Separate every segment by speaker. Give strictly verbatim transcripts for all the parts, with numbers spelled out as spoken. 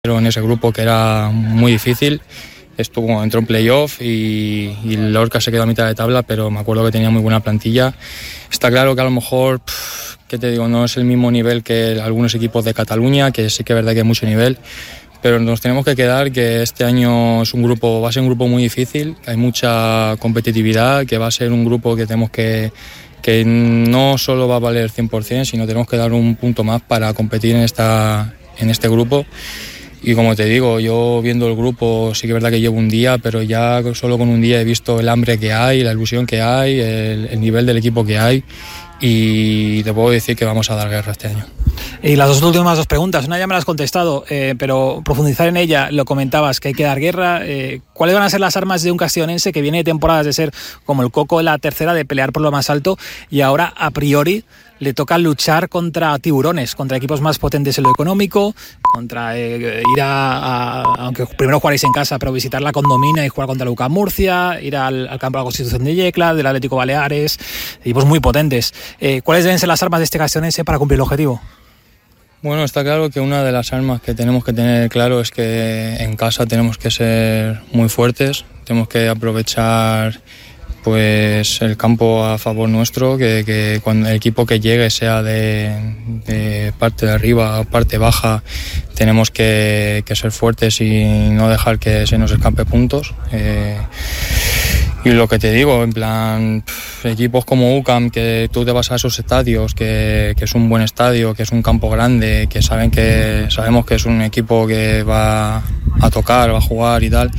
Speaker 1: Pero en ese grupo que era muy difícil, estuvo, entró en playoff y, y el Lorca se quedó a mitad de tabla, pero me acuerdo que tenía muy buena plantilla. Está claro que a lo mejor, pff, ¿qué te digo? No es el mismo nivel que algunos equipos de Cataluña, que sí que es verdad que hay mucho nivel, pero nos tenemos que quedar que este año es un grupo, va a ser un grupo muy difícil, hay mucha competitividad, que va a ser un grupo que tenemos que, que no solo va a valer cien por ciento, sino tenemos que dar un punto más para competir en, esta, en este grupo. Y como te digo, yo viendo el grupo sí que es verdad que llevo un día, pero ya solo con un día he visto el hambre que hay, la ilusión que hay, el, el nivel del equipo que hay, y te puedo decir que vamos a dar guerra este año.
Speaker 2: Y las dos últimas dos preguntas, una ya me la has contestado, eh, pero profundizar en ella, lo comentabas, que hay que dar guerra. Eh, ¿Cuáles van a ser las armas de un castellonense que viene de temporadas de ser como el coco en la tercera, de pelear por lo más alto, y ahora a priori le toca luchar contra tiburones, contra equipos más potentes en lo económico, contra eh, ir a, a, aunque primero jugaréis en casa, pero visitar la Condomina y jugar contra el U C A M Murcia, ir al, al campo de la Constitución de Yecla, del Atlético Baleares, equipos muy potentes. Eh, ¿Cuáles deben ser las armas de este castellonense para cumplir el objetivo?
Speaker 1: Bueno, está claro que una de las armas que tenemos que tener claro es que en casa tenemos que ser muy fuertes, tenemos que aprovechar pues el campo a favor nuestro, que, que cuando el equipo que llegue sea de, de parte de arriba o parte baja, tenemos que, que ser fuertes y no dejar que se nos escape puntos. Eh, y lo que te digo, en plan, pff, equipos como U C A M, que tú te vas a esos estadios, que, que es un buen estadio, que es un campo grande, que saben que sabemos que es un equipo que va a tocar, va a jugar y tal.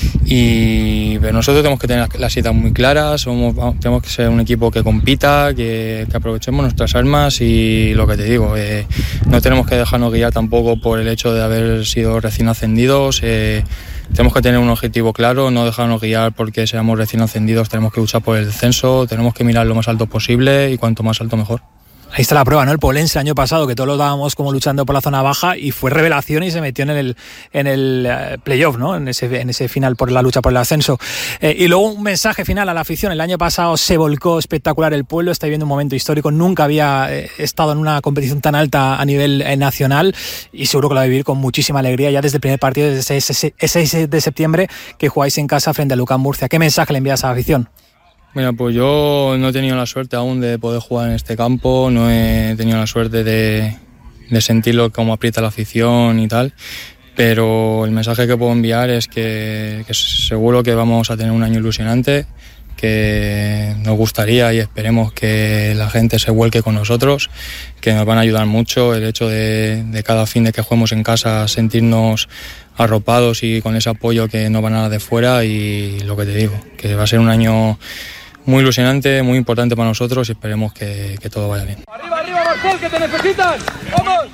Speaker 1: Y pero nosotros tenemos que tener las ideas muy claras, somos, tenemos que ser un equipo que compita, que, que aprovechemos nuestras armas, y lo que te digo, eh, no tenemos que dejarnos guiar tampoco por el hecho de haber sido recién ascendidos. Eh, tenemos que tener un objetivo claro, no dejarnos guiar porque seamos recién ascendidos, tenemos que luchar por el descenso, tenemos que mirar lo más alto posible y cuanto más alto mejor.
Speaker 2: Ahí está la prueba, ¿no? El Polense el año pasado, que todos lo dábamos como luchando por la zona baja, y fue revelación y se metió en el, en el uh, playoff, ¿no? En ese, en ese final por la lucha por el ascenso. Eh, y luego un mensaje final a la afición. El año pasado se volcó espectacular el pueblo, está viviendo un momento histórico, nunca había eh, estado en una competición tan alta a nivel eh, nacional, y seguro que lo va a vivir con muchísima alegría ya desde el primer partido, desde ese seis de septiembre que jugáis en casa frente al U C A M Murcia. ¿Qué mensaje le envías a la afición?
Speaker 1: Mira, pues yo no he tenido la suerte aún de poder jugar en este campo, no he tenido la suerte de, de sentirlo como aprieta la afición y tal, pero el mensaje que puedo enviar es que, que seguro que vamos a tener un año ilusionante, que nos gustaría y esperemos que la gente se vuelque con nosotros, que nos van a ayudar mucho el hecho de, de cada fin de que juguemos en casa sentirnos arropados y con ese apoyo que no va nada de fuera, y lo que te digo, que va a ser un año muy ilusionante, muy importante para nosotros, y esperemos que, que todo vaya bien.
Speaker 3: ¡Arriba, arriba, Marcel, que te necesitan! ¡Vamos!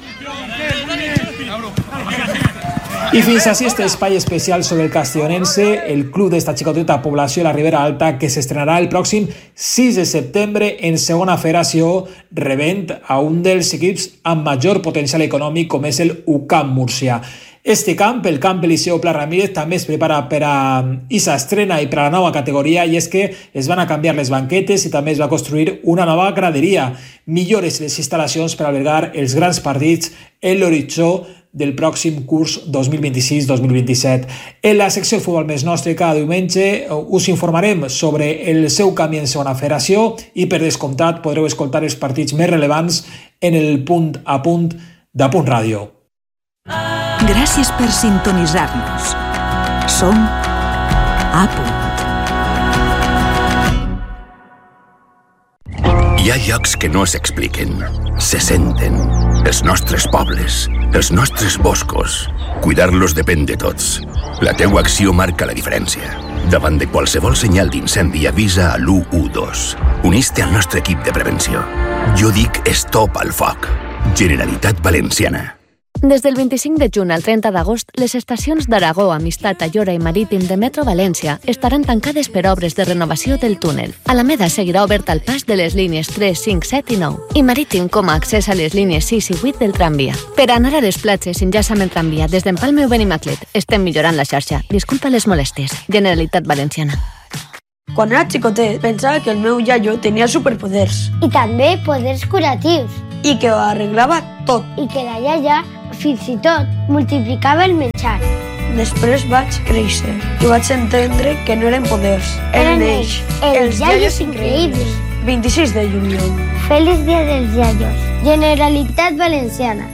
Speaker 2: I fins així este espai especial sobre el castellonense, el club d'esta xicoteta població de la Ribera Alta, que s'estrenarà el pròxim sis de setembre en segona federació, rebent a un dels equips amb major potencial econòmic, com és el U C A M Murcia. Este camp, el camp Eliseo Pla Ramírez, també es prepara per a esa estrena i per a la nova categoria, i és que es van a canviar les banquetes i també es va construir una nova graderia. Millores les instal·lacions per albergar els grans partits en l'horitzó del pròxim curs dos mil vint-i-sis dos mil vint-i-set. En la secció de Futbol Més Nostre cada diumenge us informarem sobre el seu canvi en segona federació, i per descomptat podreu escoltar els partits més rellevants en el punt a punt de Punt Ràdio.
Speaker 4: Gràcies per sintonitzar-nos. Som A Punt.
Speaker 5: Hi ha llocs que no s'expliquen, se senten. Els nostres pobles, els nostres boscos. Cuidar-los depèn de tots. La teua acció marca la diferència. Davant de qualsevol senyal d'incendi, avisa a l'u u dos. Unís-te al nostre equip de prevenció. Jo dic Stop al foc. Generalitat Valenciana.
Speaker 6: Des del vint-i-cinc de juny al trenta d'agost, les estacions d'Aragó, Amistat, Ayora i Marítim de Metro València estaran tancades per obres de renovació del túnel. Alameda seguirà obert al pas de les línies tres, cinc, set i nou, i Marítim com a accés a les línies sis i vuit del tramvia. Per anar a les platges enllaça amb el tramvia des d'Empalme o Benimaclet. Estem millorant la xarxa. Disculpa les molèsties. Generalitat Valenciana.
Speaker 7: Quan era xicotet, pensava que el meu iaio tenia superpoders.
Speaker 8: I també poders curatius.
Speaker 7: I que ho arreglava tot.
Speaker 8: I que la iaia fins i tot multiplicava el menjar.
Speaker 7: Després vaig créixer i vaig entendre que no eren poders.
Speaker 8: Eren ells, els iaios increïbles.
Speaker 7: vint-i-sis de juliol.
Speaker 8: Feliç dia dels iaios. Generalitat Valenciana.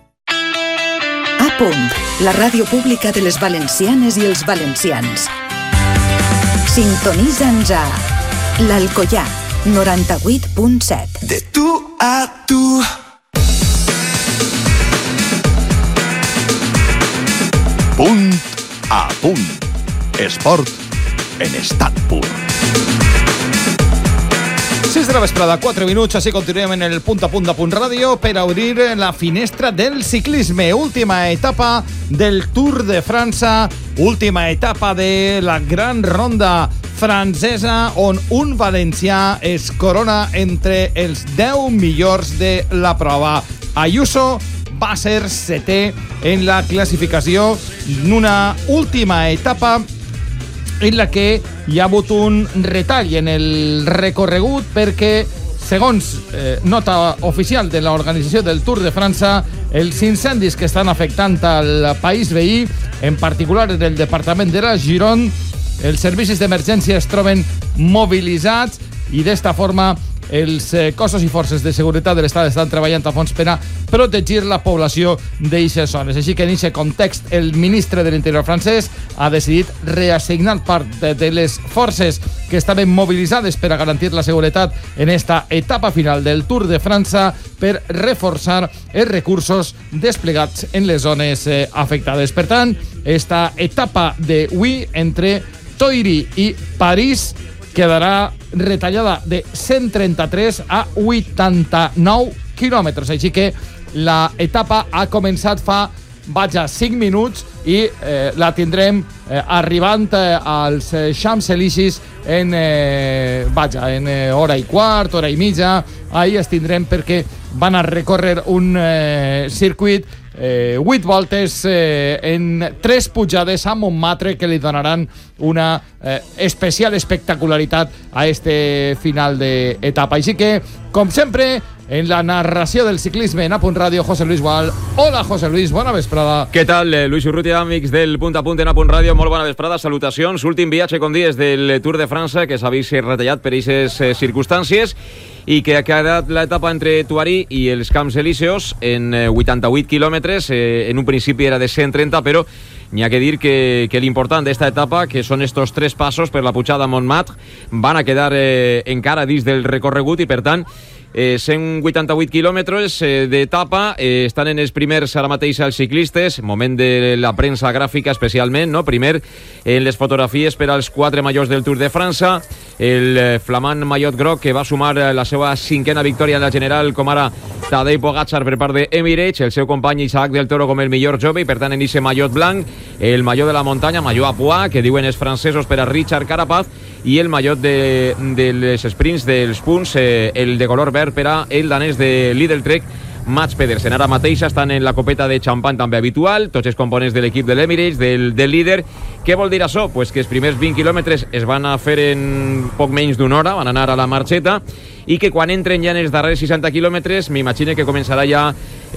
Speaker 4: A punt, la ràdio pública de les valencianes i els valencians. Sintonitza'ns a l'Alcoià, noranta-vuit punt set.
Speaker 9: De tu a tu. Punt a punt. Esport en estat pur.
Speaker 10: sis de la vesprada, quatre minuts, així continuem en el punt a punt de Punt Ràdio per obrir la finestra del ciclisme. Última etapa del Tour de França, última etapa de la gran ronda francesa, on un valencià es corona entre els deu millors de la prova. Ayuso va ser setè en la classificació en una última etapa en la que hi ha hagut un retall en el recorregut perquè, segons eh, nota oficial de l'organització del Tour de França, els incendis que estan afectant al país veí, en particular en el departament de la Gironde, els servicis d'emergència es troben mobilitzats i d'esta forma els cossos i forces de seguretat de l'Estat estan treballant a fons per a protegir la població d'eixes zones. Així que en aquest context el ministre de l'Interior francès ha decidit reassignar part de les forces que estaven mobilitzades per a garantir la seguretat en esta etapa final del Tour de França per reforçar els recursos desplegats en les zones afectades. Per tant, esta etapa d'avui entre Toiri i París quedarà retallada de cent trenta-tres a vuitanta-nou quilòmetres. Així que la etapa ha començat fa, vaja, cinc minuts i eh, la tindrem eh, arribant eh, als eh, Champs-Élysées en, eh, vaja, en eh, hora i quart, hora i mitja. Ahí es tindrem perquè van a recórrer un eh, circuit Eh, vuit voltes eh, en tres pujades a Montmartre que li donaran una eh, especial espectacularitat a este final d'etapa. Així que, com sempre, en la narració del ciclisme en A Punt Ràdio, José Luis Gual. Hola, José Luis, bona vesprada.
Speaker 11: Què tal, Luis Urrutia, amics del Punt a Punt en A Punt Ràdio? Molt bona vesprada, salutacions. Últim viatge, com dies, del Tour de França, que s'ha vist retallat per aquestes eh, circumstàncies i que ha quedat l'etapa entre Tuari i els Camps Elíseos en eh, vuitanta-vuit quilòmetres. Eh, en un principi era de cent trenta, però n'hi ha que dir que, que l'important d'esta etapa, que són estos tres passos per la pujada a Montmartre, van a quedar eh, encara dins del recorregut i, per tant, Eh, cent vuitanta-vuit quilòmetres eh, d'etapa, eh, estan en els primers ara mateix els ciclistes, moment de la premsa gràfica especialment, no? Primer en les fotografies per als quatre majors del Tour de França, el eh, flamant mallot groc que va sumar eh, la seva cinquena victòria en la general, com ara Tadej Pogačar per part d'Emirates, el seu company Isaac del Toro com el millor jove, i per tant en aquest mallot blanc, el mallot de la muntanya, mallot a pois, que diuen els francesos per a Richard Carapaz, i el mallot de, de les sprints dels punts, eh, el de color verd per a el danès de Lidl Trek, Mats Pedersen. Ara mateix estan en la copeta de xampany també habitual, tots els components de l'equip de l'Emirates, del, del líder. Què vol dir això? Pues que els primers vint quilòmetres es van a fer en poc menys d'una hora, van anar a la marxeta, i que quan entren ja en els darrers seixanta quilòmetres m'imagino que començarà ja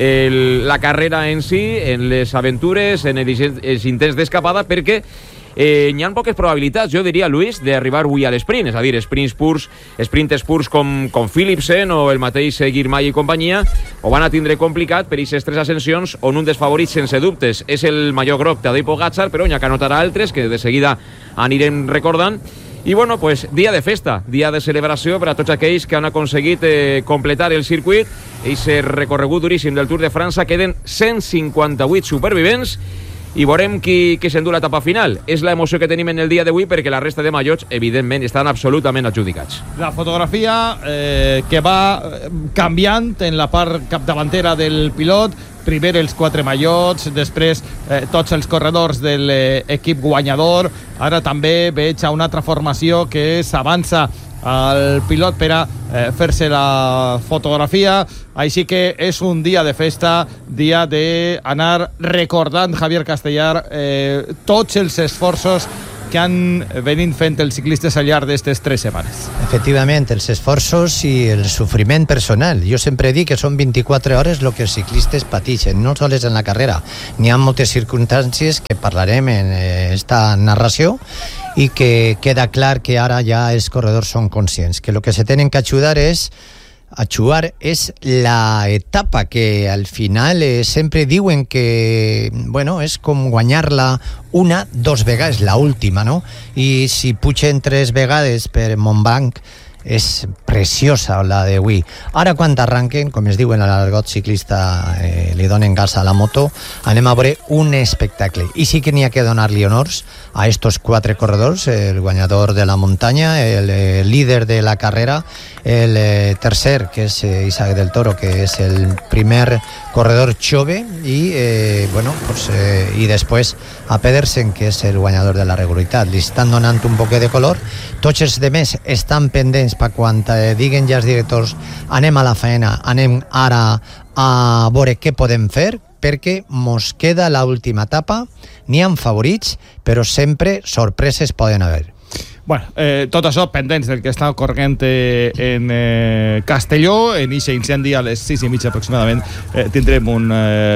Speaker 11: el, la carrera en si, en les aventures, en els, els intents d'escapada, perquè Eh, hi ha poques probabilitats, jo diria, Luis, d'arribar avui a l'esprint, és a dir, sprints purs, sprinters purs com, com Philipsen o el mateix Girmay i companyia, ho van a tindre complicat per aquestes tres ascensions, on un dels favorits, sense dubtes, és el major groc Tadej Pogačar, però n'hi ha que anotar altres, que de seguida anirem recordant. I bueno, pues dia de festa, dia de celebració per a tots aquells que han aconseguit eh, completar el circuit, aquest recorregut duríssim del Tour de França. Queden cent cinquanta-vuit supervivents i veurem qui, qui s'endú l'etapa final. És l'emoció que tenim en el dia d'avui, perquè la resta de mallots, evidentment, estan absolutament adjudicats.
Speaker 10: La fotografia eh, que va canviant en la part capdavantera del pilot, primer els quatre mallots, després eh, tots els corredors de l'equip guanyador. Ara també veig a una altra formació que s'avança al pilot per a eh, fer-se la fotografia. Així que és un dia de festa, dia d'anar recordant, Javier Castellar, eh, tots els esforços que han venit fent els ciclistes al llarg d'aquestes tres setmanes.
Speaker 12: Efectivament, els esforços i el sofriment personal. Jo sempre dic que són vint-i-quatre hores el que els ciclistes pateixen, no sols en la carrera. N'hi ha moltes circumstàncies que parlarem en esta narració i que queda clar que ara ja els corredors són conscients, que el que se tenen que ajudar és Achuar és la etapa que al final eh, sempre diuen que bueno, és com guanyar-la una, dos vegades, la última, no? I si pugen tres vegades per Montblanc és preciosa la d'avui. Ara quan arranquen, com es diu en l'argot ciclista, eh, li donen gas a la moto, anem a veure un espectacle. I sí que n'hi ha que donar-li honors a estos quatre corredors, el guanyador de la muntanya, el eh, líder de la carrera, el eh, tercer, que és eh, Isaac del Toro, que és el primer corredor jove, i eh, bueno, pues, eh, i després a Pedersen, que és el guanyador de la regularitat. Li estan donant un poquet de color. Tots els demés estan pendents per quan eh, diguen ja els directors anem a la feina, anem ara a veure què podem fer, perquè mos queda l'última etapa. N'hi ha favorits, però sempre sorpreses poden haver.
Speaker 10: Bueno, eh, tot això pendents del que està corrent eh, en eh, Castelló. En eixe incendi a les sis i mitja aproximadament eh, tindrem un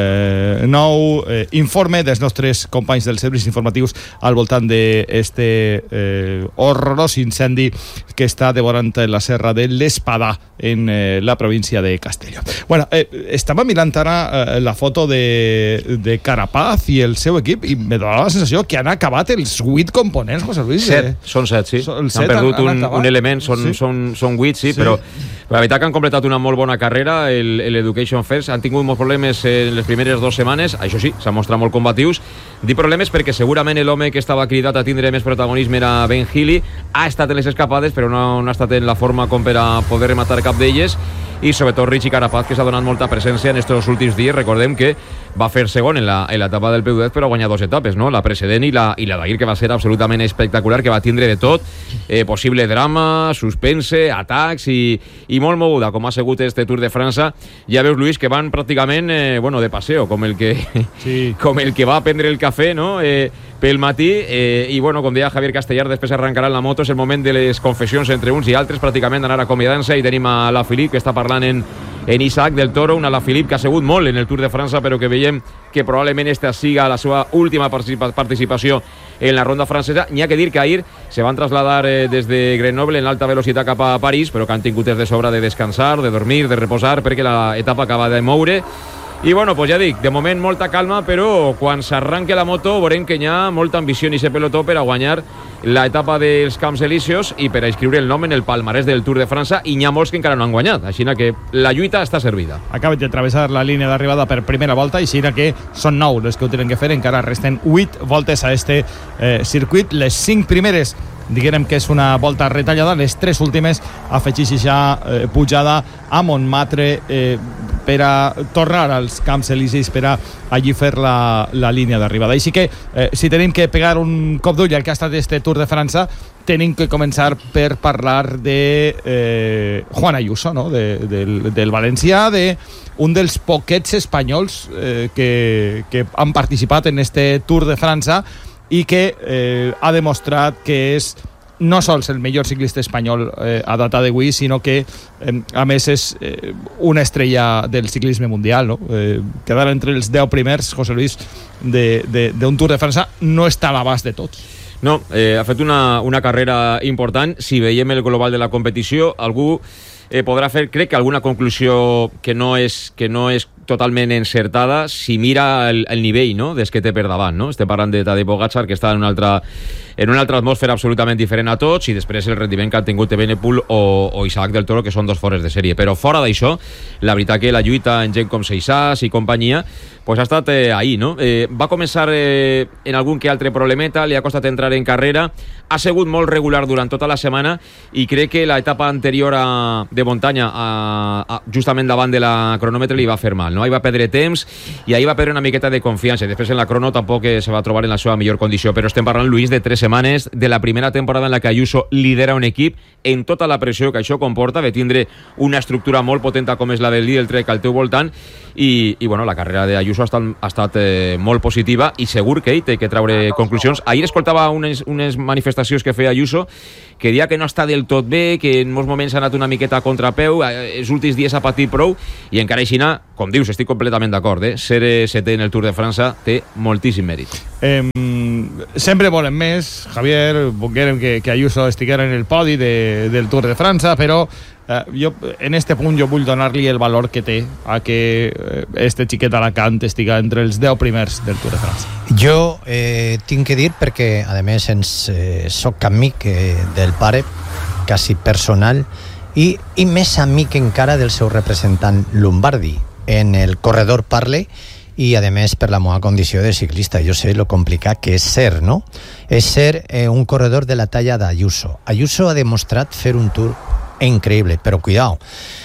Speaker 10: eh, nou eh, informe dels nostres companys dels serveis informatius al voltant d'este eh, horrorós incendi que està devorant la serra de l'Espadà en eh, la província de Castelló. Bueno, eh, estava mirant ara eh, la foto de, de Carapaz i el seu equip i me donava la sensació que han acabat els vuit components, José Luis.
Speaker 11: Set, eh? Són set. Sí. Han perdut un, un element, són, sí. són, són vuit, sí, sí, però la veritat que han completat una molt bona carrera, l'Education First. Han tingut molts problemes en les primeres dues setmanes, això sí, s'han mostrat molt combatius. Dic problemes perquè segurament l'home que estava cridat a tindre més protagonisme era Ben Healy, ha estat en les escapades, però no, no ha estat en la forma com per a poder rematar cap d'elles, i sobretot Richie Carapaz, que s'ha donat molta presència en estos últims dies. Recordem que va fer segon en l'etapa del P U D E Z, però ha guanyat dues etapes, no? La precedent i la, i la d'ahir, que va ser absolutament espectacular, que va tindre de tot, eh, possible drama, suspense, atacs i, i molt moguda, com ha sigut este Tour de França. Ja veus, Lluís, que van pràcticament eh, bueno, de paseo, com el que sí. com el que va a prendre el cafè, no? Eh, pel matí, eh, i bueno, com deia Javier Castellar, després arrencarà la moto. És el moment de les confessions entre uns i altres, pràcticament d'anar acomiadant-se, i tenim a la Filip, que està parlant en, en Isaac del Toro, una la Filip que ha segut molt en el Tour de França, però que veiem que probablement esta siga la seva última participació en la ronda francesa. N'hi ha que dir que ahir se van trasladar eh, des de Grenoble en alta velocitat cap a París, però que han tingut de sobra de descansar, de dormir, de reposar, perquè la etapa acaba de moure. I bueno, pues ja dic, de moment molta calma, però quan s'arranque la moto veurem que hi ha molta ambició en aquest pelotó per a guanyar l'etapa dels Camps Elíseos i per a inscriure el nom en el palmarès del Tour de França, i n'hi ha molts que encara no han guanyat, així que la lluita està servida.
Speaker 10: Acaben de travessar la línia d'arribada per primera volta, així que són nou les que ho tenen que fer, encara resten vuit voltes a este eh, circuit. Les cinc primeres diguem que és una volta retallada, les tres últimes afegeix ja eh, pujada a Montmartre eh, per a tornar als Camps Elíseos, per a allí fer la, la línia d'arribada. Així que eh, si tenim que pegar un cop d'ull al que ha estat este Tour de França, tenim que començar per parlar de eh, Juan Ayuso, no? de, del, del valencià, de un dels poquets espanyols eh, que, que han participat en este Tour de França i que eh, ha demostrat que és no sols el millor ciclista espanyol eh, a data d'avui, sinó que eh, a més és eh, una estrella del ciclisme mundial, no? Eh, quedar entre els deu primers, José Luis, d'un Tour de França no està a l'abast de tots.
Speaker 11: No, eh, ha fet una, una carrera important. Si veiem el global de la competició, algú eh, podrà fer, crec que alguna conclusió que no és, que no és totalment encertada si mira el, el nivell, no?, des que té per davant, no? Estem parlant de Tadej Pogačar, que està en una altra, en una altra atmosfera absolutament diferent a tots, i després el rendiment que han tingut Evenepoel o, o Isaac del Toro, que són dos fores de sèrie. Però fora d'això, la veritat que la lluita en gent com Seixas i companyia pues ha estat eh, ahí, no? Eh, va començar eh, en algun que altre problemeta, li ha costat entrar en carrera, ha sigut molt regular durant tota la setmana, i crec que l'etapa anterior a, de muntanya, a, a, justament davant de la cronòmetre, li va fer mal. final, no? Ahir va perdre temps i ahir va perdre una miqueta de confiança. Després en la crono tampoc se va trobar en la seva millor condició, però estem parlant, Luis, de tres setmanes de la primera temporada en la que Ayuso lidera un equip en tota la pressió que això comporta, de tindre una estructura molt potenta com és la del Lidl Trek al teu voltant, i, i bueno, la carrera d'Ayuso ha estat, ha estat eh, molt positiva i segur que ell té que treure conclusions. Ahir escoltava unes, unes manifestacions que feia Ayuso, que dia que no està del tot bé, que en molts moments ha anat una miqueta a contrapeu, els últims dies ha patit prou, i encara així, com dius, estic completament d'acord, eh? Ser setè en el Tour de França té moltíssim mèrit.
Speaker 10: Eh, sempre volem més, Javier, volguérem que, que Ayuso estiguera en el podi de, del Tour de França, però eh, jo, en este punt jo vull donar-li el valor que té a que eh, este xiquet Alacant estiga entre els deu primers del Tour de França.
Speaker 12: Jo eh, tinc que dir, perquè a més ens, eh, soc amic eh, del pare, quasi personal, i, i més amic encara del seu representant Lombardi en el corredor Parle, i a més per la meva condició de ciclista jo sé lo complicat que és ser, no? És ser eh, un corredor de la talla d'Ayuso. Ayuso ha demostrat fer un tour increïble, però cuidao,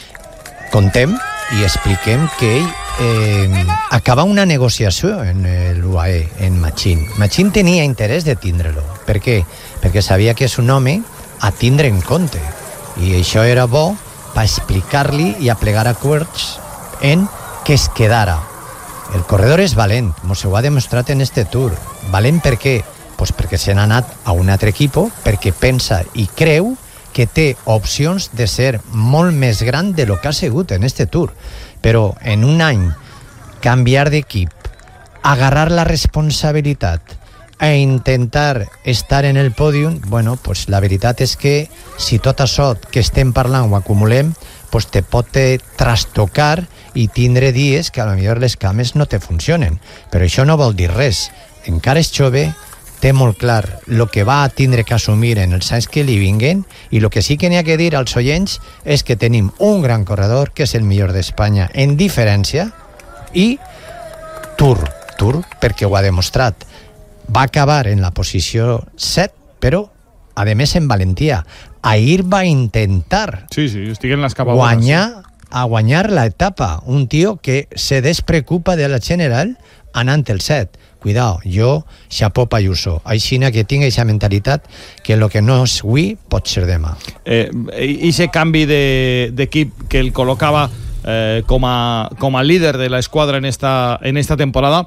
Speaker 12: contem i expliquem que ell eh, acaba una negociació en l'U A E, en Machín. Machín tenia interès de tindre-lo. Per què? Perquè sabia que és un home a tindre en compte, i això era bo per explicar-li i a plegar acords en que es quedara. El corredor és valent, mos ho ha demostrat en este Tour. Valent per què? Pues perquè se n'ha anat a un altre equip, perquè pensa i creu que té opcions de ser molt més gran de lo que ha sigut en este Tour. Però en un any canviar d'equip, agarrar la responsabilitat e intentar estar en el pòdium, bueno, pues la veritat és que si tot això que estem parlant ho acumulem, pues te pot trastocar i tindre dies que a lo millor les cames no te funcionen. Però això no vol dir res. Encara és jove, té molt clar el que va a tindre que assumir en els anys que li vinguen, i el que sí que n'hi ha que dir als oients és que tenim un gran corredor que és el millor d'Espanya en diferència, i Tour, Tour perquè ho ha demostrat. Va acabar en la posició set, però a més en valentia. Ahir va intentar
Speaker 10: sí, sí, estiguen les
Speaker 12: guanyar, a guanyar la etapa. Un tio que se despreocupa de la general anant el set. Cuidao, jo, xapó pa Ayuso. Aixina que tinc aquesta mentalitat que el que no és avui pot ser demà.
Speaker 10: Eh, I aquest canvi d'equip de, que el col·locava eh, com, a, com a líder de l'esquadra en esta, en esta temporada,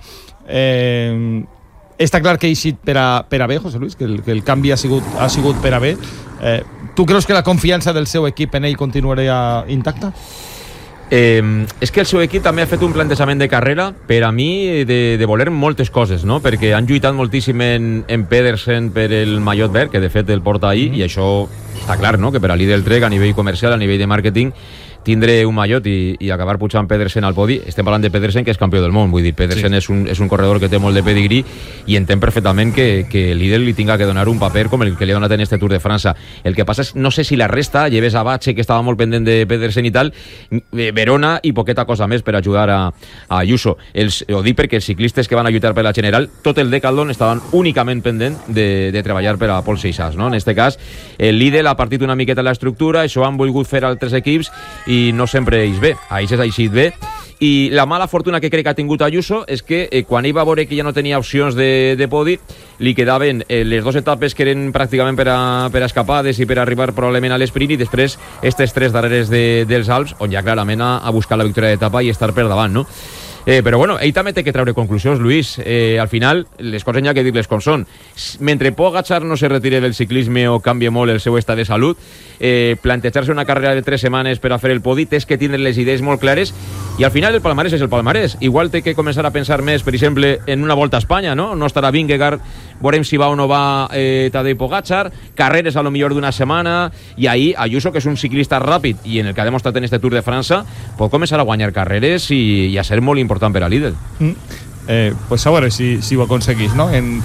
Speaker 10: eh, està clar que ha eixit per a, per a bé, José Luis, que el, que el canvi ha sigut, ha sigut per a bé. Eh, tu creus que la confiança del seu equip en ell continuaria intacta?
Speaker 11: Eh, és que el seu equip també ha fet un plantejament de carrera, per a mi, de, de voler moltes coses, no? Perquè han lluitat moltíssim en, en Pedersen per el mallot verd, que de fet el porta ahir, mm. i això està clar, no? Que per a Lidl Trek, a nivell comercial, a nivell de màrqueting, tindre un mallot i, i acabar pujant Pedersen al podi. Estem parlant de Pedersen, que és campió del món, vull dir, Pedersen sí. és, un, és un corredor que té molt de pedigrí i entén perfectament que, que Lidl li tinga que donar un paper com el que li ha donat en este Tour de França. El que passa és, no sé si la resta, lleves a Bache, que estava molt pendent de Pedersen i tal, Verona i poqueta cosa més per ajudar a, a Ayuso. Els, ho dic perquè els ciclistes que van a lluitar per la general, tot el decathlon estaven únicament pendent de, de treballar per a Paul Seixas, no? En este cas, el Lidl ha partit una miqueta l'estructura, això han volgut fer altres equips i no sempre ells bé, a ells és eixit bé, i la mala fortuna que crec que ha tingut Ayuso és que eh, quan ell va veure que ja no tenia opcions de, de podi, li quedaven eh, les dues etapes que eren pràcticament per a, per a escapades i per a arribar probablement a l'esprint, i després aquestes tres darreres de, dels Alps, on ja clarament a, a buscar la victòria d'etapa i estar per davant, no? Eh, però bueno, ell també té que treure conclusions, Luis. Eh, al final, les coses hi ha que dir-les com són. Mentre Pogačar no se retire del ciclisme o canvie molt el seu estat de salut, eh, plantejar-se una carrera de tres setmanes per a fer el podi, tens que tindre les idees molt clares, i al final el palmarès és el palmarès. Igual té que començar a pensar més, per exemple, en una volta a Espanya, no? No estarà Vingegaard, veurem si va o no va eh, Tadej Pogačar, carreres a lo millor d'una setmana, i ahir Ayuso, que és un ciclista ràpid i en el que ha demostrat en este Tour de França, pot començar a guanyar carreres i, i a ser molt important per a Lidl.
Speaker 10: Mm. Eh, pues a veure si, si ho aconseguís, no? En,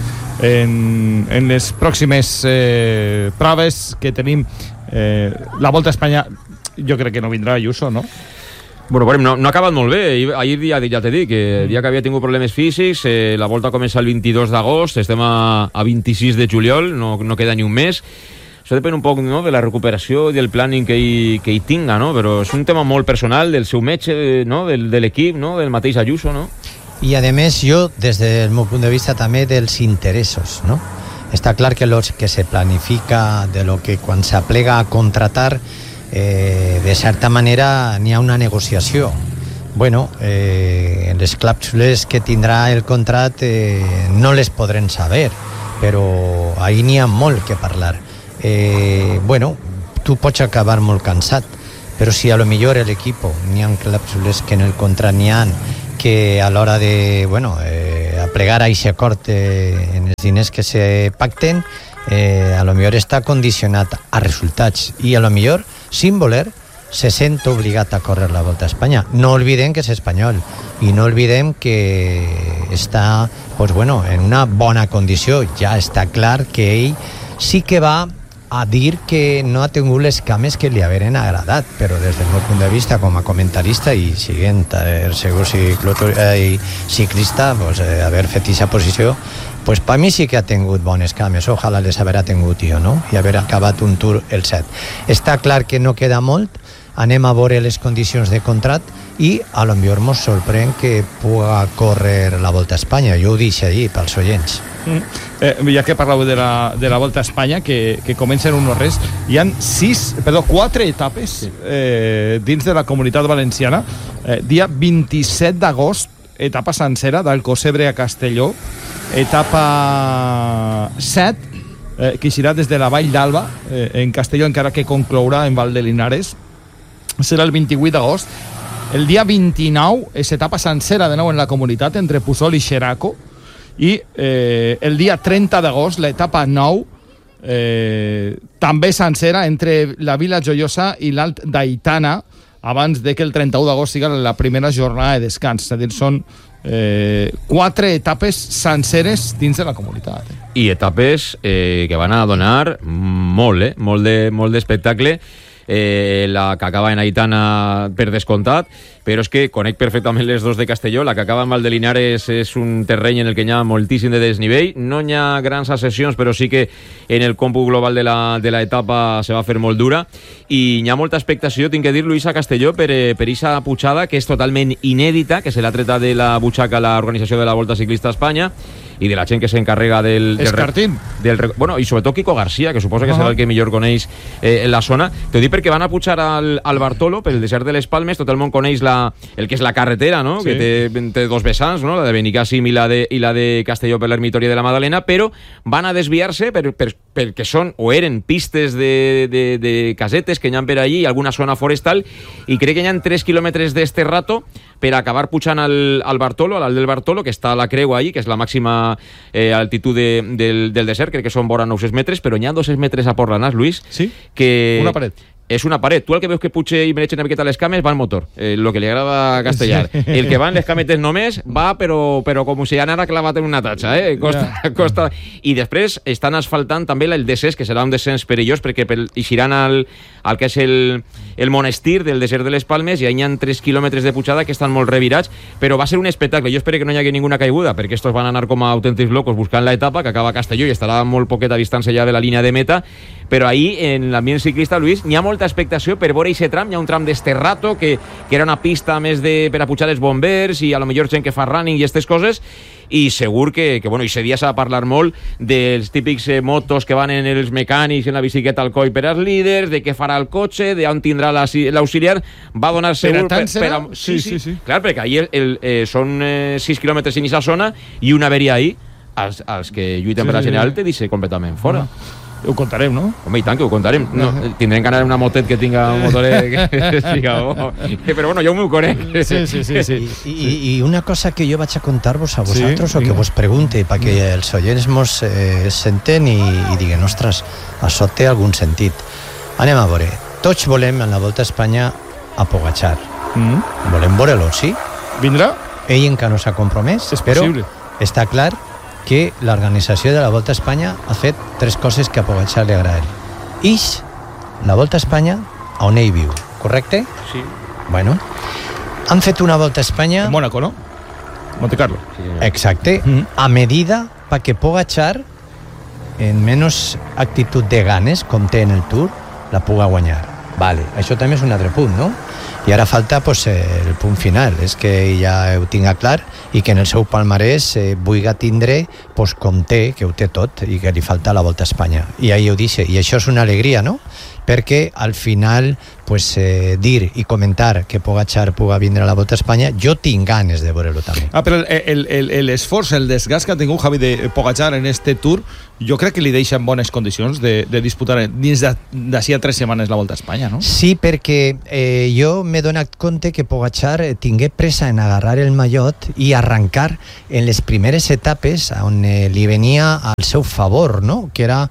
Speaker 10: en, en les pròximes eh, proves que tenim, eh, la Volta a Espanya, jo crec que no vindrà Ayuso, no?
Speaker 11: Bueno, no, no ha acabat molt bé. Ahir ja, ja t'he dit que el dia que havia tingut problemes físics, eh, la volta comença el vint-i-dos d'agost, estem a, a vint-i-sis de juliol, no, no queda ni un mes. això depèn un poc, no?, de la recuperació i del planning que hi, que hi tinga, no? Però és un tema molt personal del seu metge, no?, del, de l'equip, no?, del mateix Ayuso, no?
Speaker 12: I a més jo, des del meu punt de vista també dels interessos, no? Està clar que lo que se planifica, de lo que quan s'aplega a contratar, eh, de certa manera n'hi ha una negociació. Bueno, eh, les clàusules que tindrà el contrat eh, no les podrem saber, però ahí n'hi ha molt que parlar. Eh, bueno, tu pots acabar molt cansat, però si a lo millor l'equip n'hi ha clàusules que en el contrat n'hi ha, que a l'hora de, bueno, eh, aplegar a aquest acord eh, en els diners que se pacten, eh, a lo millor està condicionat a resultats i a lo millor, sin voler, se sent obligat a córrer la Volta a Espanya. No olvidem que és espanyol i no olvidem que està, pues bueno, en una bona condició. Ja està clar que ell sí que va a dir que no ha tingut les cames que li haveren agradat, però des del meu punt de vista com a comentarista i siguent eh, segur eh, ciclista, pues, eh, haver fet aquesta posició, pues per mi sí que ha tingut bones cames, ojalà les haver tingut jo, no? I haver acabat un Tour el set. Està clar que no queda molt, anem a veure les condicions de contrat i a lo millor mos sorprèn que puga córrer la Volta a Espanya. Jo ho deixo allí pels oients.
Speaker 10: Mm. Eh, ja que parleu de la, de la Volta a Espanya, que, que comencen un no res, hi han sis, perdó, quatre etapes eh, dins de la Comunitat Valenciana. Eh, dia vint-i-set d'agost, etapa sencera d'Alcocebre a Castelló, etapa set, eh, que eixirà des de la Vall d'Alba, eh, en Castelló, encara que conclourà en Val de Linares. Serà el vint-i-vuit d'agost. El dia vint-i-nou és etapa sencera de nou en la comunitat entre Puçol i Xeraco, i eh, el dia trenta d'agost l'etapa nou eh, també sencera entre la Vila Joiosa i l'Alt d'Aitana, abans de que el trenta-u d'agost siga la primera jornada de descans. És a dir, són eh, quatre etapes senceres dins de la comunitat.
Speaker 11: I etapes eh, que van a donar molt, eh? molt de, molt d'espectacle. Eh, la que acaba en Aitana per descomptat, però és que conec perfectament les dos de Castelló. La que acaba en Val de Linares és un terreny en el que hi ha moltíssim de desnivell, no hi ha grans accessions, però sí que en el còmput global de la, de l'etapa se va fer molt dura, i hi ha molta expectació, tinc que dir, Luis, a Castelló per, per ixa pujada, que és totalment inèdita, que se l'ha treta de la butxaca l'organització de la Volta Ciclista a Espanya i de la gent que s'encarrega del... del
Speaker 10: Escartín.
Speaker 11: Del, bueno, i sobretot Quico García, que suposa que uh-huh. serà el que millor coneix eh, en la zona. T'ho dic perquè van a pujar al, al Bartolo, pel desert de les Palmes. Tot el món coneix la, el que és la carretera, no? Sí. Que té, té dos vessants, no? La de Benicàssim i la de, i la de Castelló per l'Ermitori de la Madalena, però van a desviar-se per, per, perquè són o eren pistes de, de, de casetes que hi ha per allí, alguna zona forestal, i crec que hi ha tres quilòmetres d'este rato per acabar pujant al, al Bartolo, a l'alt del Bartolo, que està a la creu ahí, que és la màxima eh, altitud de, del, del desert, crec que són vora nou-cents metres, però n'hi ha dos-cents metres a Portlanàs, Luis.
Speaker 10: Sí?
Speaker 11: Que
Speaker 10: una paret.
Speaker 11: És una paret. Tu el que veus que puja i mereixen una miqueta les cames va en motor, eh, lo que li agrada a Castellar. Sí. El que va en les cametes només va, però, però com si anara clavat en una tatxa, eh? Costa, yeah. costa. I després estan asfaltant també el descens, que serà un descens perillós, perquè eixiran al, al que és el, el monestir del desert de les Palmes, i hi ha tres quilòmetres de pujada que estan molt revirats, però va ser un espectacle. Jo espero que no hi hagi ninguna caiguda, perquè estos van anar com a autèntics locos buscant la etapa, que acaba a Castelló i estarà molt poqueta distància ja de la línia de meta, però ahí, en l'ambient ciclista, Luis, n'hi ha molta expectació per veure aquest tram. Hi ha un tram d'Esterrato, que, que era una pista més de, per a pujar els bombers i a lo millor gent que fa running i aquestes coses, i segur que, que bueno, i dia s'ha de parlar molt dels típics eh, motos que van en els mecànics, en la biciqueta al coll per als líders, de què farà el cotxe, d'on tindrà l'auxiliar. Va donar segur...
Speaker 10: Per a tant
Speaker 11: per, per a, sí, sí, sí, sí. Clar, perquè ahir el, el, eh, són eh, sis quilòmetres en aquesta zona i una averia ahí, els, els que lluiten sí, per la General te deixa completament fora.
Speaker 10: Ah. Ho contarem, no?
Speaker 11: Home, i tant que ho contarem. No, tindrem que anar en una motet que tinga un motor que siga bo. Però bueno, jo m'ho conec.
Speaker 10: Sí, sí, sí, sí.
Speaker 12: I, i, I una cosa que jo vaig a contar-vos a vosaltres, sí, o que vos pregunte, perquè els oients mos eh, senten i, i diguen, ostres, això té algun sentit. Anem a veure. Tots volem en la Volta a Espanya a Pogačar. Mm. Volem veure-lo, sí?
Speaker 10: Vindrà?
Speaker 12: Ell encara no s'ha compromès,
Speaker 10: és
Speaker 12: però
Speaker 10: possible.
Speaker 12: Està clar que l'organització de la Volta a Espanya ha fet tres coses que a Pogačar li agraden. Ix, la Volta a Espanya, on ell viu, correcte?
Speaker 10: Sí.
Speaker 12: Bueno, han fet una Volta a Espanya...
Speaker 10: En Mónaco, no? Monte Carlo.
Speaker 12: Exacte. Mm-hmm. A medida perquè Pogačar en menys actitud de ganes, com té en el Tour, la puga guanyar. Vale, això també és un altre punt, no? I ara falta pues, el punt final, és que ja ho tinga clar i que en el seu palmarès eh, vulgui tindre pues, com té, que ho té tot i que li falta la Volta a Espanya. I ahí ho dice, i això és una alegria, no? Perquè al final pues, eh, dir i comentar que Pogačar puga vindre a la Volta a Espanya, jo tinc ganes de veure-lo també.
Speaker 10: Ah, però l'esforç, el, el, el desgast que ha tingut Javi de Pogačar en este Tour, jo crec que li deixa en bones condicions de, de disputar dins d'ací a tres setmanes la Volta a Espanya, no?
Speaker 12: Sí, perquè eh, jo m'he donat compte que Pogačar tingué pressa en agarrar el mallot i arrencar en les primeres etapes on eh, li venia al seu favor, no? Que era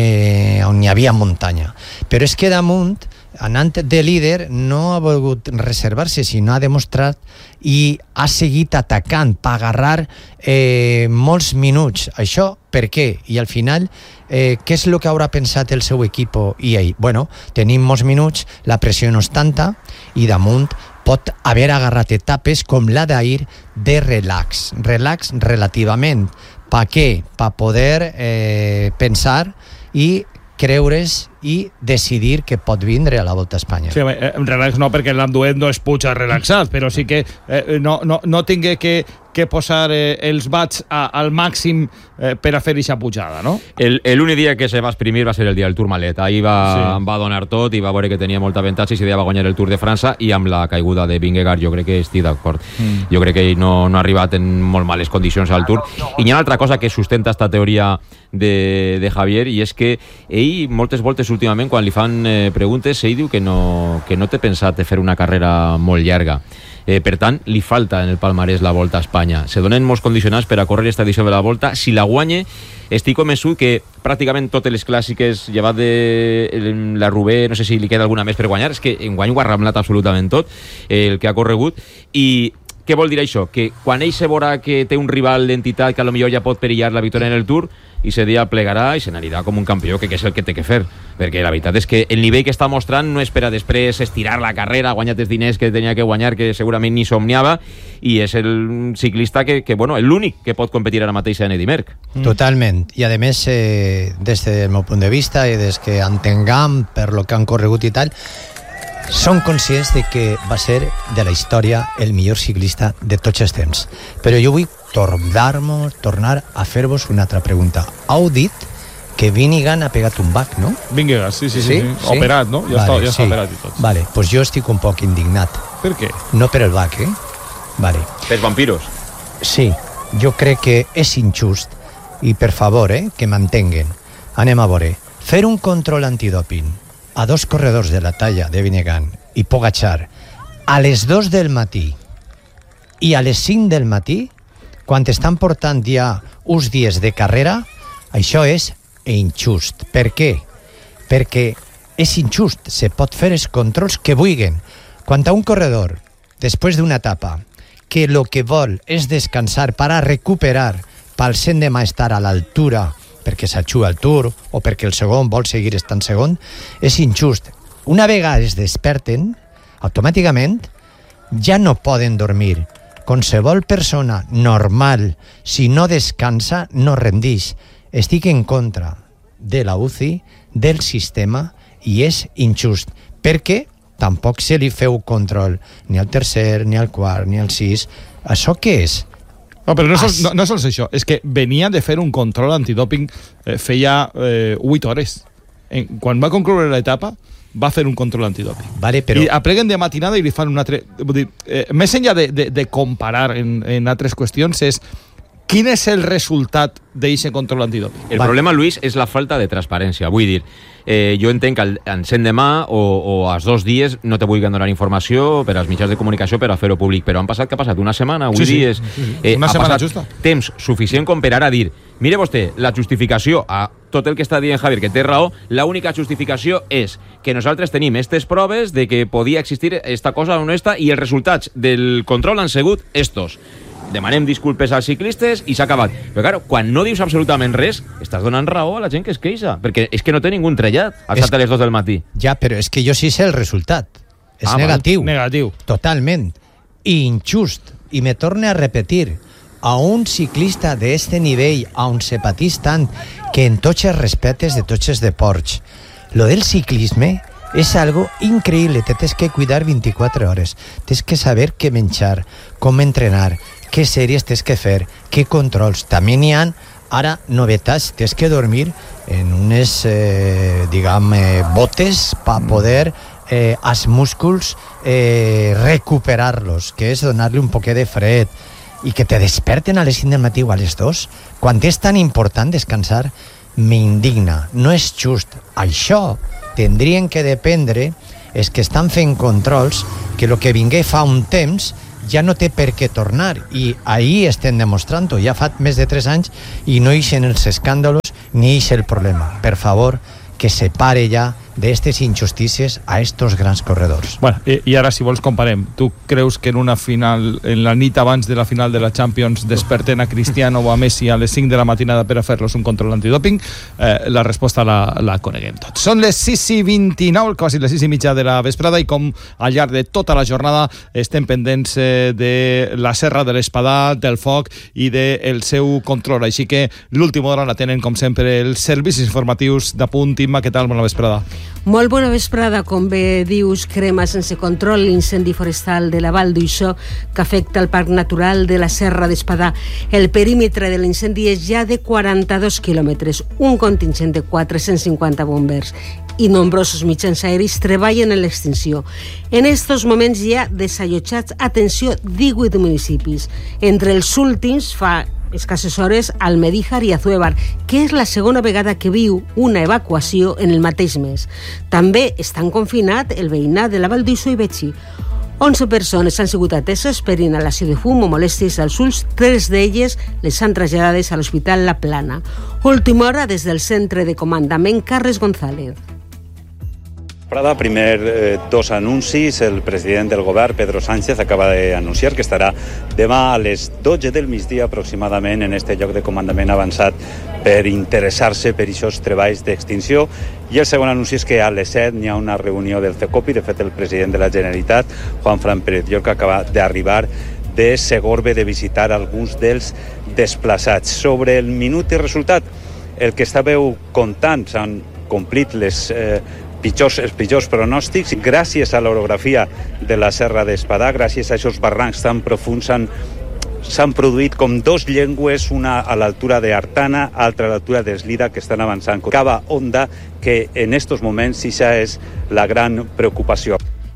Speaker 12: eh, on hi havia muntanya. Però és que damunt, anant de líder, no ha volgut reservar-se, sinó ha demostrat i ha seguit atacant per agarrar eh, molts minuts. Això per què? I al final, eh, què és el que haurà pensat el seu equip i ell? Bueno, tenim molts minuts, la pressió no és tanta i damunt pot haver agarrat etapes com la d'ahir de relax. Relax relativament. Per què? Per poder eh, pensar i creure's i decidir que pot vindre a la Volta a Espanya.
Speaker 10: Sí, eh, relax no, perquè l'Anduet no es puja relaxat, però sí que eh, no, no, no tingui que, que posar eh, els bats a, al màxim eh, per a fer aquesta pujada, no?
Speaker 11: L'únic dia que se va exprimir va ser el dia del Tourmalet. Ahir va, sí. va donar tot i va veure que tenia molta avantatge i si dia va guanyar el Tour de França i amb la caiguda de Vingegaard jo crec que estic d'acord. Mm. Jo crec que ell no, no ha arribat en molt males condicions al Tour. I hi ha una altra cosa que sustenta esta teoria de, de Javier i és que ell moltes voltes últimament quan li fan eh, preguntes ell diu que no, que no té pensat de fer una carrera molt llarga. Eh, per tant, li falta en el palmarès la Volta a Espanya. Se donen molts condicionants per a córrer esta edició de la Volta. Si la guanye, estic convençut que pràcticament totes les clàssiques, llevat de la Roubaix, no sé si li queda alguna més per guanyar, és que enguany ho ha ramlat absolutament tot, eh, el que ha corregut, i què vol dir això? Que quan ell se veurà que té un rival d'entitat que a lo millor ja pot perillar la victòria en el Tour, i se dia plegarà i se n'anirà com un campió, que, que és el que té que fer, perquè la veritat és que el nivell que està mostrant no és per a després estirar la carrera, guanyar els diners que tenia que guanyar, que segurament ni somniava, i és el ciclista que, que bueno, l'únic que pot competir ara mateix en Eddy Merckx.
Speaker 12: Mm. Totalment, i a més eh, des del meu punt de vista i des que entengam per lo que han corregut i tal, són conscients de que va ser de la història el millor ciclista de tots els temps. Però jo vull tornar-nos, tornar a fer-vos una altra pregunta. Heu dit que Vingegaard ha pegat un bac, no?
Speaker 10: Vingegaard, sí, sí, sí, sí. sí. Operat, no? Ja, vale, està, ja sí. està operat i tot.
Speaker 12: Vale, doncs pues jo estic un poc indignat.
Speaker 10: Per què?
Speaker 12: No per el bac, eh? Vale.
Speaker 11: Per vampiros?
Speaker 12: Sí, jo crec que és injust i per favor, eh, que m'entenguen. Anem a veure. Fer un control antidoping a dos corredors de la talla de Vingegaard i Pogačar a les dos del matí i a les cinc del matí, quan estan portant ja uns dies de carrera, això és injust. Per què? Perquè és injust. Se pot fer els controls que vulguin. Quan a un corredor, després d'una etapa, que el que vol és descansar per a recuperar pel l'endemà estar a l'altura perquè s'ajuga el Tour o perquè el segon vol seguir estant segon, és injust. Una vegada es desperten, automàticament ja no poden dormir. Qualsevol persona normal, si no descansa, no rendix. Estic en contra de la U C I, del sistema, i és injust, perquè tampoc se li feu control ni al tercer, ni al quart, ni al sis. Això què és?
Speaker 10: No, però no, sol, no, no sols això, és que venia de fer un control antidoping eh, feia eh, vuit hores. En, quan va concloure l'etapa, va fer un control antidoping.
Speaker 12: Vale, però...
Speaker 10: I apleguen de matinada i li fan un altre... Vull dir, eh, més enllà de, de, de comparar en, en altres qüestions, és quin és el resultat d'aquest control antidoping?
Speaker 11: El vale. problema, Luis, és la falta de transparència. Vull dir, eh, jo entenc que en cent demà o, o als dos dies no te vulguin donar informació per als mitjans de comunicació per a fer-ho públic, però han passat, què ha passat? Una setmana, vuit
Speaker 10: sí,
Speaker 11: dies...
Speaker 10: Sí, sí. Eh, Una setmana justa.
Speaker 11: Temps suficient com per ara dir, mire vostè, la justificació a tot el que està dient Javier, que té raó, l'única justificació és que nosaltres tenim aquestes proves de que podia existir esta cosa o no esta i els resultats del control han sigut estos. Demanem disculpes als ciclistes i s'ha acabat. Però, clar, quan no dius absolutament res, estàs donant raó a la gent que es queixa, perquè és que no té ningú trellat al set a les dos del matí.
Speaker 12: Ja, però és que jo sí sé el resultat. És ah, negatiu.
Speaker 10: Negatiu.
Speaker 12: Totalment. I injust. I me torne a repetir. a un ciclista d'este nivell, on se patís tant, que en tots els respectes de tots els deports. Lo del ciclisme és algo increïble, te tens que cuidar vint-i-quatre hores, tens que saber què menjar, com entrenar, què sèries tens que fer, què controls. També n'hi ha ara novetats, tens que dormir en unes, eh, diguem, eh, botes per poder eh, els músculs eh, recuperar-los, que és donar-li un poquet de fred, i que te desperten a les cinc del matí o a les dos, quan és tan important descansar, m'indigna. No és just. Això tindrien que dependre els que estan fent controls, que el que vingué fa un temps ja no té per què tornar, i ahir estem demostrant-ho, ja fa més de tres anys i no ixen els escàndols ni ix el problema. Per favor, que se pare ja d'estes injustícies a estos grans corredors.
Speaker 10: Bueno, i, i ara, si vols, comparem. Tu creus que en una final, en la nit abans de la final de la Champions, desperten a Cristiano o a Messi a les cinc de la matinada per a fer-los un control antidoping? Eh, la resposta la, la coneguem tots. Són les sis i vint-i-nou, quasi les sis i mitja de la vesprada, i com al llarg de tota la jornada estem pendents eh, de la Serra de l'Espadà, del foc i del seu control. Així que l'última hora la tenen, com sempre, els servicis informatius de Punt. Imma, què tal? Bona vesprada.
Speaker 13: Molt bona vesprada. Com bé dius, crema sense control l'incendi forestal de la Val d'Uixó que afecta el Parc Natural de la Serra d'Espadà. El perímetre de l'incendi és ja de quaranta-dos quilòmetres, un contingent de quatre-cents cinquanta bombers i nombrosos mitjans aeris treballen en l'extinció. En estos moments hi ha desallotjats, atenció, divuit municipis. Entre els últims fa escasses hores Almedíjar i Azuévar, que és la segona vegada que viu una evacuació en el mateix mes. També estan confinat el veïnat de la Val d'Uixó i Betxí. onze persones han sigut ateses per inhalació de fum o molèsties als ulls, tres d'elles les han traslladades a l'Hospital La Plana. Última hora des del centre de comandament Carles González.
Speaker 14: Prada, primer eh, dos anuncis. El president del govern, Pedro Sánchez, acaba d'anunciar que estarà demà a les dotze del migdia aproximadament en este lloc de comandament avançat per interessar-se per aquests treballs d'extinció. I el segon anunci és que a les set hi ha una reunió del CECOPI. De fet, el president de la Generalitat, Juanfran Pérez Llorca, acaba d'arribar de Segorbe de visitar alguns dels desplaçats. Sobre el minut i resultat, el que estàveu contant, s'han complit les eh, pitjors, els pitjors pronòstics. Gràcies a l'orografia de la Serra d'Espadà, gràcies a aquests barrancs tan profuns, s'han s'han produït com dos llengües, una a l'altura d'Artana, altra a l'altura d'Eslida, que estan avançant. Cava onda, que en estos moments ja és la gran preocupació.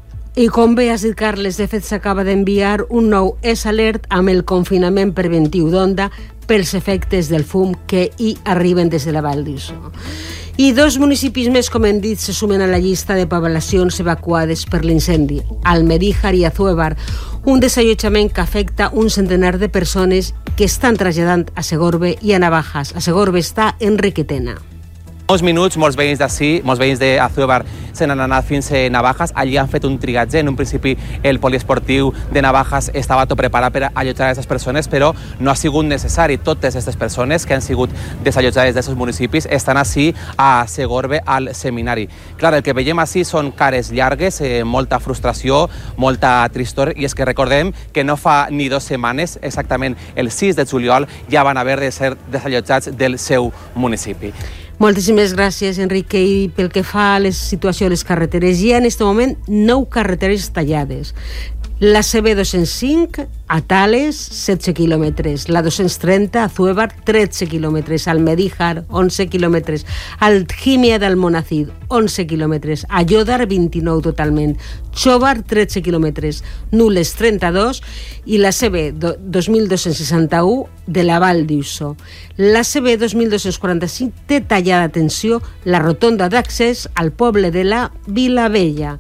Speaker 13: I com bé has dit, Carles, de fet s'acaba d'enviar un nou S-Alert amb el confinament preventiu d'Onda pels efectes del fum que hi arriben des de la Val d'Uixó. I dos municipis més, com hem dit, se sumen a la llista de poblacions evacuades per l'incendi, Almedíjar i Azuévar, un desallotjament que afecta un centenar de persones que estan traslladant a Segorbe i a Navajas. A Segorbe està Enrique Tena.
Speaker 15: Molts minuts, molts veïns d'ací, molts veïns d'Azuévar se n'han anat fins a Navajas. Allí han fet un trigatge. En un principi el poliesportiu de Navajas estava tot preparat per allotjar aquestes persones, però no ha sigut necessari. Totes aquestes persones que han sigut desallotjades d'aquests municipis estan ací a Segorbe, al seminari. Clar, el que veiem ací són cares llargues, eh, molta frustració, molta tristor, i és que recordem que no fa ni dues setmanes, exactament el sis de juliol, ja van haver de ser desallotjats del seu municipi.
Speaker 13: Moltíssimes gràcies, Enrique. I pel que fa a la situació a les carreteres, hi ha en aquest moment nou carreteres tallades. La C B dos-cents cinc a Tales, setze quilòmetres. La dos-cents trenta a Azuévar, tretze quilòmetres. Almedíjar, onze quilòmetres. Algímia d'Almonacid, onze quilòmetres. Ayodar, vint-i-nou totalment. Xóvar, tretze quilòmetres. Nules, trenta-dos. I la C B dos mil dos-cents seixanta-u de la Val d'Uixó. La C B dos mil dos-cents quaranta-cinc té tallada, atenció, la rotonda d'accés al poble de la Vilavella.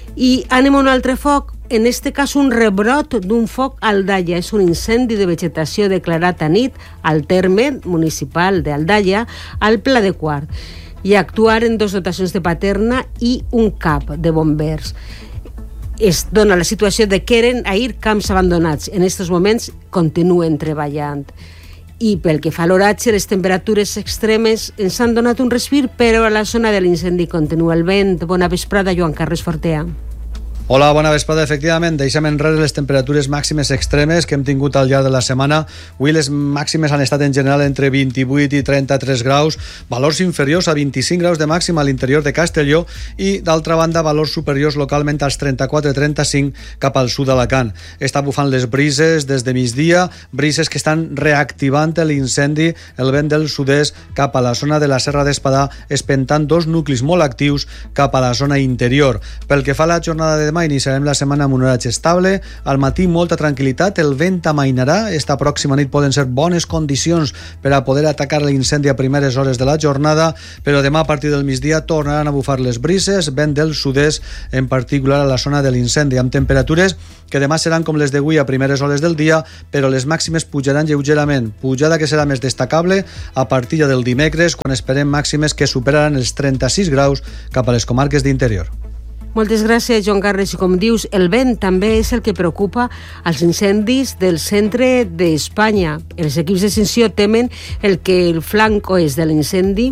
Speaker 13: I anem a un altre foc, en este cas un rebrot d'un foc a Aldaia. És un incendi de vegetació declarat a nit al terme municipal d'Aldaia, al Pla de Quart. I actuaren dos dotacions de Paterna i un cap de bombers. Es dona la situació de que eren ahir camps abandonats. En aquests moments continuen treballant. I pel que fa a l'oratge, les temperatures extremes ens han donat un respir, però a la zona de l'incendi continua el vent. Bona vesprada, Joan Carles Fortea.
Speaker 16: Hola, bona vesprada. Efectivament, deixem enrere les temperatures màximes extremes que hem tingut al llarg de la setmana. Avui les màximes han estat en general entre vint-i-vuit i trenta-tres graus, valors inferiors a vint-i-cinc graus de màxima a l'interior de Castelló i, d'altra banda, valors superiors localment als trenta-quatre a trenta-cinc cap al sud d'Alacant. Està bufant les brises des de migdia, brises que estan reactivant l'incendi, el vent del sud-est cap a la zona de la Serra d'Espadà, espentant dos nuclis molt actius cap a la zona interior. Pel que fa a la jornada de demà, iniciarem la setmana amb un horatge estable. Al matí molta tranquil·litat, el vent amainarà. Esta pròxima nit poden ser bones condicions per a poder atacar l'incendi a primeres hores de la jornada, però demà a partir del migdia tornaran a bufar les brises, vent del sud-est, en particular a la zona de l'incendi, amb temperatures que demà seran com les d'avui a primeres hores del dia, però les màximes pujaran lleugerament, pujada que serà més destacable a partir del dimecres, quan esperem màximes que superaran els trenta-sis graus cap a les comarques d'interior.
Speaker 13: Moltes gràcies, Joan Carles. I com dius, el vent també és el que preocupa als incendis del centre d'Espanya. Els equips d'extinció temen el que el flanc oest de l'incendi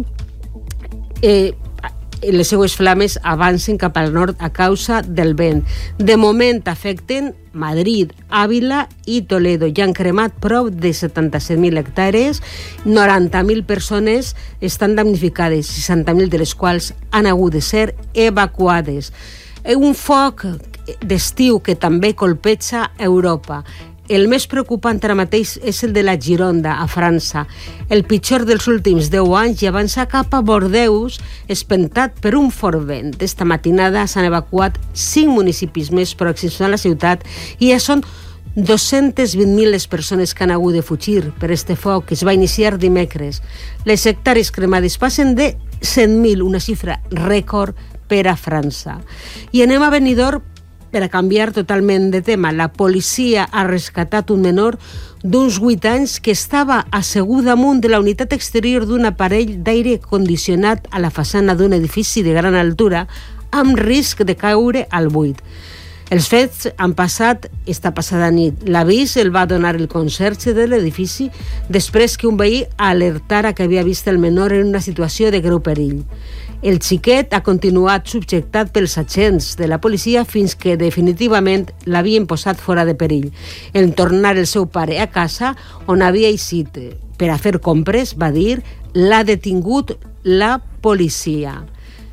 Speaker 13: eh, les seues flames avancen cap al nord a causa del vent. De moment afecten Madrid, Àvila i Toledo. Ja han cremat prop de setanta-set mil hectàrees, noranta mil persones estan damnificades, seixanta mil de les quals han hagut de ser evacuades. Un foc d'estiu que també colpeja Europa. El més preocupant ara mateix és el de la Gironda, a França. El pitjor dels últims deu anys i avança cap a Bordeus, espentat per un fort vent. Esta matinada s'han evacuat cinc municipis més pròxims a la ciutat i ja són dos-centes vint mil les persones que han hagut de fugir per este foc que es va iniciar dimecres. Les hectàrees cremades passen de cent mil, una xifra rècord per a França. I anem a Benidorm per a canviar totalment de tema. La policia ha rescatat un menor d'uns vuit anys que estava assegut damunt de la unitat exterior d'un aparell d'aire condicionat a la façana d'un edifici de gran altura amb risc de caure al buit. Els fets han passat esta passada nit. L'avís el va donar el conserge de l'edifici després que un veí alertara que havia vist el menor en una situació de greu perill. El xiquet ha continuat subjectat pels agents de la policia fins que definitivament l'havien posat fora de perill. En tornar el seu pare a casa, on havia eixit per a fer compres, va dir, l'ha detingut la policia.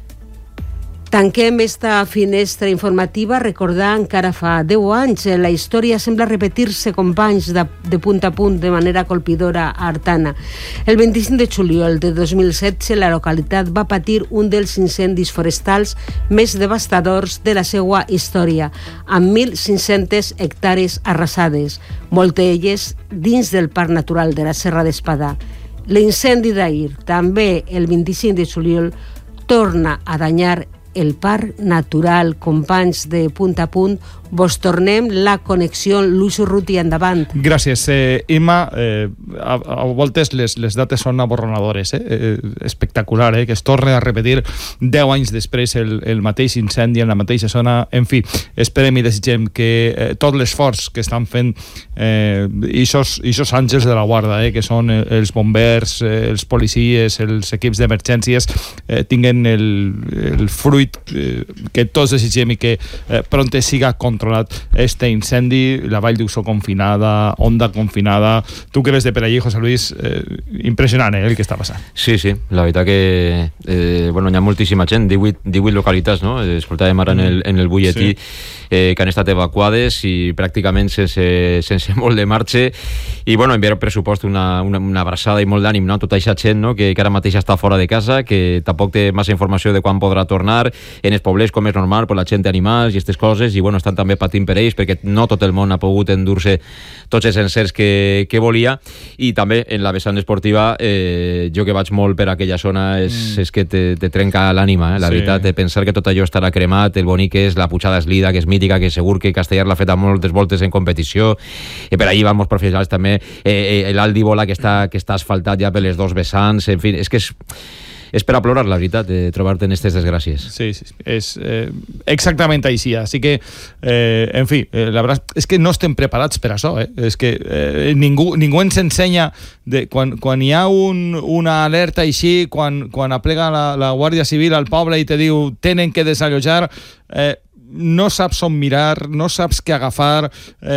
Speaker 13: Tanquem esta finestra informativa recordant que ara fa deu anys la història sembla repetir-se, companys, de, de punt a punt de manera colpidora a Artana. El vint-i-cinc de juliol de dos mil setze la localitat va patir un dels incendis forestals més devastadors de la seva història, amb mil cinc-centes hectàrees arrasades, moltes d'elles dins del Parc Natural de la Serra d'Espadà. L'incendi d'ahir, també el vint-i-cinc de juliol, torna a danyar el Parc Natural. Companys de Punt a Punt, vos tornem la connexió Luis Urruti, endavant.
Speaker 10: Gràcies, eh, Imma. Eh, a, a voltes les, les dates són aborronadores, eh? Eh, espectacular, eh? Que es torna a repetir deu anys després el, el mateix incendi en la mateixa zona. En fi, esperem i desitgem que eh, tot l'esforç que estan fent eh, ixos, ixos àngels de la guarda, eh? Que són els bombers, eh, els policies, els equips d'emergències, eh, tinguen el, el fruit eh, que tots desitgem i que eh, pronte siga controlat este incendi. La Vall d'Uixó confinada, Onda confinada. Tu que eres de per allí, José Luis, eh, impressionant, eh, el que està passant.
Speaker 11: Sí, sí, la veritat que eh, bueno, hi ha moltíssima gent, divuit, divuit localitats, no? Escoltàvem ara en el, en el butlletí, sí. eh, que han estat evacuades i pràcticament sense, sense molt de marxa, i bueno, enviar per supost una, una, una abraçada i molt d'ànim, no? Tota aquesta gent, no? que, que ara mateix està fora de casa, que tampoc té massa informació de quan podrà tornar. En els poblets, com és normal, per la gent té animals i aquestes coses, i bueno, estan també patint per ells, perquè no tot el món ha pogut endur-se tots els encerts que, que volia. I també en la vessant esportiva, eh, jo que vaig molt per aquella zona, és, mm. és que te, te trenca l'ànima, eh? La sí. veritat, de pensar que tot allò estarà cremat, el bonic és la pujada eslida, que és mítica, que segur que Castellar l'ha fet a moltes voltes en competició, i per allí van molts professionals també, eh, l'Aldi Bola que està, que està asfaltat ja per les dos vessants, en fi, és que és és per a plorar, la veritat, de trobar-te en aquestes desgràcies.
Speaker 10: Sí, sí, és eh, exactament així. Així que, eh, en fi, eh, la veritat és que no estem preparats per això. Eh? És que eh, ningú, ningú ens ensenya de, quan, quan hi ha un, una alerta així, quan, quan aplega la, la Guàrdia Civil al poble i te diu tenen que desallotjar, eh, no saps on mirar, no saps què agafar,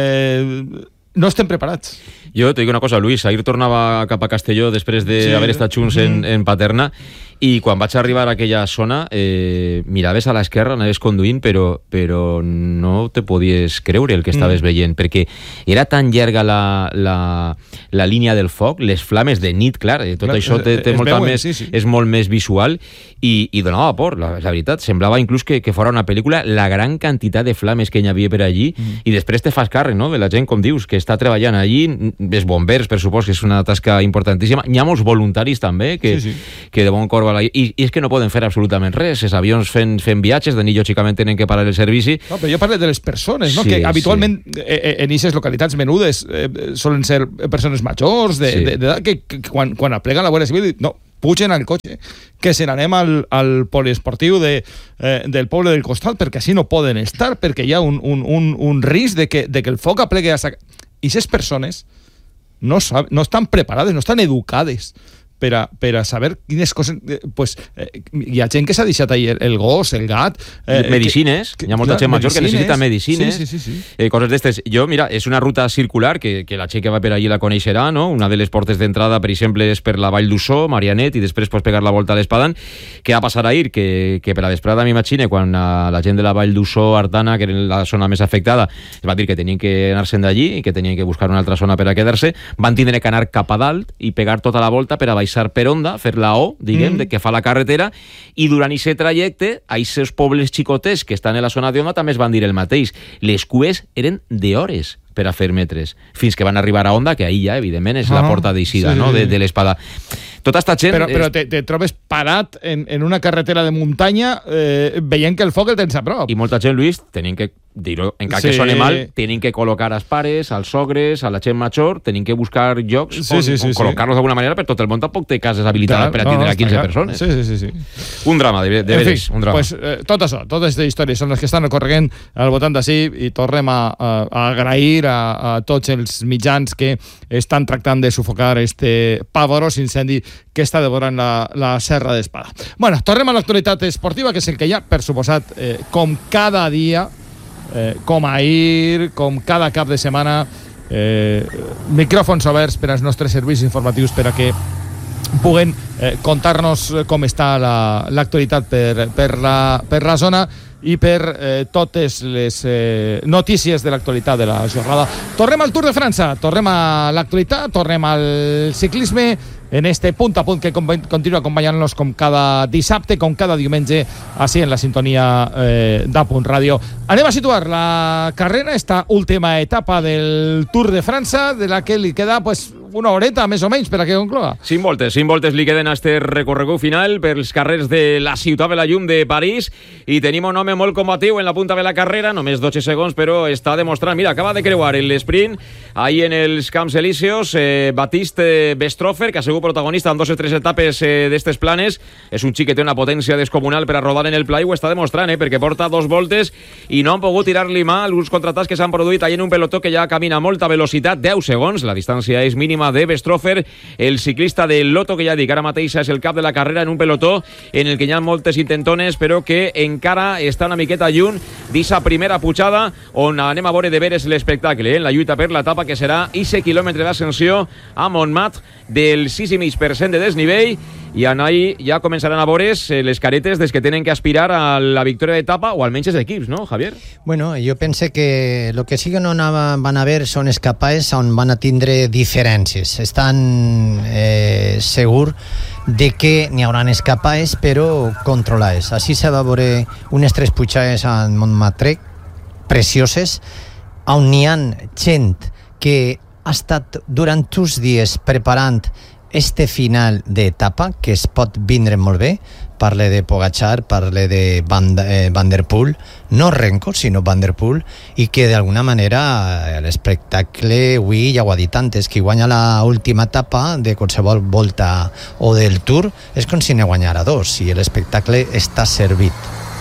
Speaker 10: eh, no estem preparats.
Speaker 11: Jo te dic una cosa, Luis, ahir tornava cap a Castelló després d'haver sí. estat junts en, en Paterna, i quan vaig arribar a aquella zona eh, miraves a l'esquerra, anaves conduint, però, però no te podies creure el que estaves mm. veient, perquè era tan llarga la, la, la línia del foc, les flames de nit, clar, eh, tot clar, això té, té molta veuen, més, sí, sí. és molt més visual, i, i donava por, la, la veritat, semblava inclús que, que fora una pel·lícula, la gran quantitat de flames que hi havia per allí, mm. i després te fas càrrec, no?, de la gent, com dius, que està treballant allí, els bombers, per supòs que és una tasca importantíssima, hi ha molts voluntaris també, que, sí, sí. que de bon cor I, i és que no poden fer absolutament res. Els avions fent, fent viatges, de nit lògicament tenen que parar el servici.
Speaker 10: No, però jo parlo de les persones, no? Sí, que habitualment sí. eh, en aquestes localitats menudes eh, solen ser persones majors, de, sí. de, de, que, que quan, quan aplega la Guàrdia Civil, no, pugen al cotxe, que se n'anem al, al poliesportiu de, eh, del poble del costat, perquè així no poden estar, perquè hi ha un, un, un, un risc de que, de que el foc aplegui a... I aquestes persones no, sab, no estan preparades, no estan educades per a, per a saber quines coses... Eh, pues, eh, hi ha gent que s'ha deixat ahir el, el gos, el gat...
Speaker 11: Eh, medicines, que, hi ha molta clar, gent major que necessita medicines, sí, sí, sí, sí. Eh, coses d'estes. Jo, mira, és una ruta circular que, que la gent que va per allí la coneixerà, no? Una de les portes d'entrada, per exemple, és per la Vall d'Ussó, Marianet, i després pots pegar la volta a l'Espadan. Què va passar ahir? Que, que per la vesprada, m'imagine, quan la gent de la Vall d'Ussó, Artana, que era la zona més afectada, es va dir que tenien que anar-se'n d'allí i que tenien que buscar una altra zona per a quedar-se, van tindre que anar cap a dalt i pegar tota la volta per a baixar per Onda, fer la O, diguem, mm. de que fa la carretera, i durant aquest trajecte, a aquests pobles xicotets que estan en la zona d'Onda també es van dir el mateix. Les cues eren d'hores per a fer metres, fins que van arribar a Onda, que ahir ja, evidentment, és ah, la porta d'eixida, sí, no?, de, de l'Espada. Tota esta gent...
Speaker 10: Però, però te, te trobes parat en, en una carretera de muntanya eh, veient que el foc el tens a prop.
Speaker 11: I molta gent, Lluís, tenen que dir-ho, encara sí. que soni mal, tenen que col·locar als pares, als sogres, a la gent major, tenen que buscar llocs
Speaker 10: sí,
Speaker 11: on,
Speaker 10: sí, sí,
Speaker 11: on col·locar-los d'alguna manera, per tot el món tampoc té cases habilitades clar, per atendre no, no, a quinze persones.
Speaker 10: Sí, sí, sí, sí.
Speaker 11: Un drama, de, de veres, un drama.
Speaker 10: Pues, eh, tot això, totes aquestes històries són les que estan corregent al voltant d'ací, i tornem a, a, a agrair a, a tots els mitjans que estan tractant de sufocar este pavorós incendi que està devorant la, la Serra d'Espada. Bueno, tornem a l'actualitat esportiva, que és el que hi ha, per suposat, eh, com cada dia, eh, com ahir, com cada cap de setmana, eh, micròfons oberts per als nostres serveis informatius per a que puguen eh, contar-nos com està l'actualitat la, per, per, la, per la zona i per eh, totes les eh, notícies de l'actualitat de la jornada. Tornem al Tour de França, tornem a l'actualitat, tornem al ciclisme en este punt a punt que continua acompanyant-nos com cada dissabte, com cada diumenge, així en la sintonia eh, d'Apunt Ràdio. Anem a situar la carrera, esta última etapa del Tour de França, de la que li queda pues, una horeta, més o menys, per a que concloga.
Speaker 11: Cinc voltes, cinc voltes li queden a este recorregut final pels carrers de la ciutat de la llum de París, i tenim un home molt combatiu en la punta de la carrera, només dotze segons, però està demostrant, mira, acaba de creuar l'esprint ahí en els Camps Elíseos, eh, Baptiste Bestropher, que ha sigut protagonista en dos o tres etapes eh, d'estes planes, és un xic que té una potència descomunal per a rodar en el pla, i ho està demostrant, eh, perquè porta dos voltes i no han pogut tirar-li mà alguns contratats que s'han produït ahí en un pelotó que ja camina a molta velocitat, deu segons, la distància és mínima de Bestropher, el ciclista del Lotto, que ja dic, ara mateix és el cap de la carrera en un pelotó en el que hi ha moltes intentones, però que encara està una miqueta lluny d'esa primera pujada on anem a veure de veres l'espectacle, eh? La lluita per l'etapa que serà ese quilòmetre d'ascensió a Montmat del sis i mig per cent de desnivell, i ahí ja començaran a veure's les caretes des que tenen que aspirar a la victòria d'etapa, o almenys els equips, no, Javier?
Speaker 12: Bueno, jo pense que el que sí que no van a haver són escapades on van a tindre diferències. Estan eh, segur de que n'hi haurà escapades, però controlades. Així se va veure unes tres pujades a Montmartre precioses, on n'hi ha gent que ha estat durant uns dies preparant este final d'etapa, que es pot vindre molt bé. Parle de Pogačar, parle de Van, eh, Van der Poel, no Renko, sinó Van der Poel, i que d'alguna manera l'espectacle, avui ja ho ha dit antes, qui guanya l'última etapa de qualsevol volta o del Tour és com si ne guanyara dos, i l'espectacle està servit.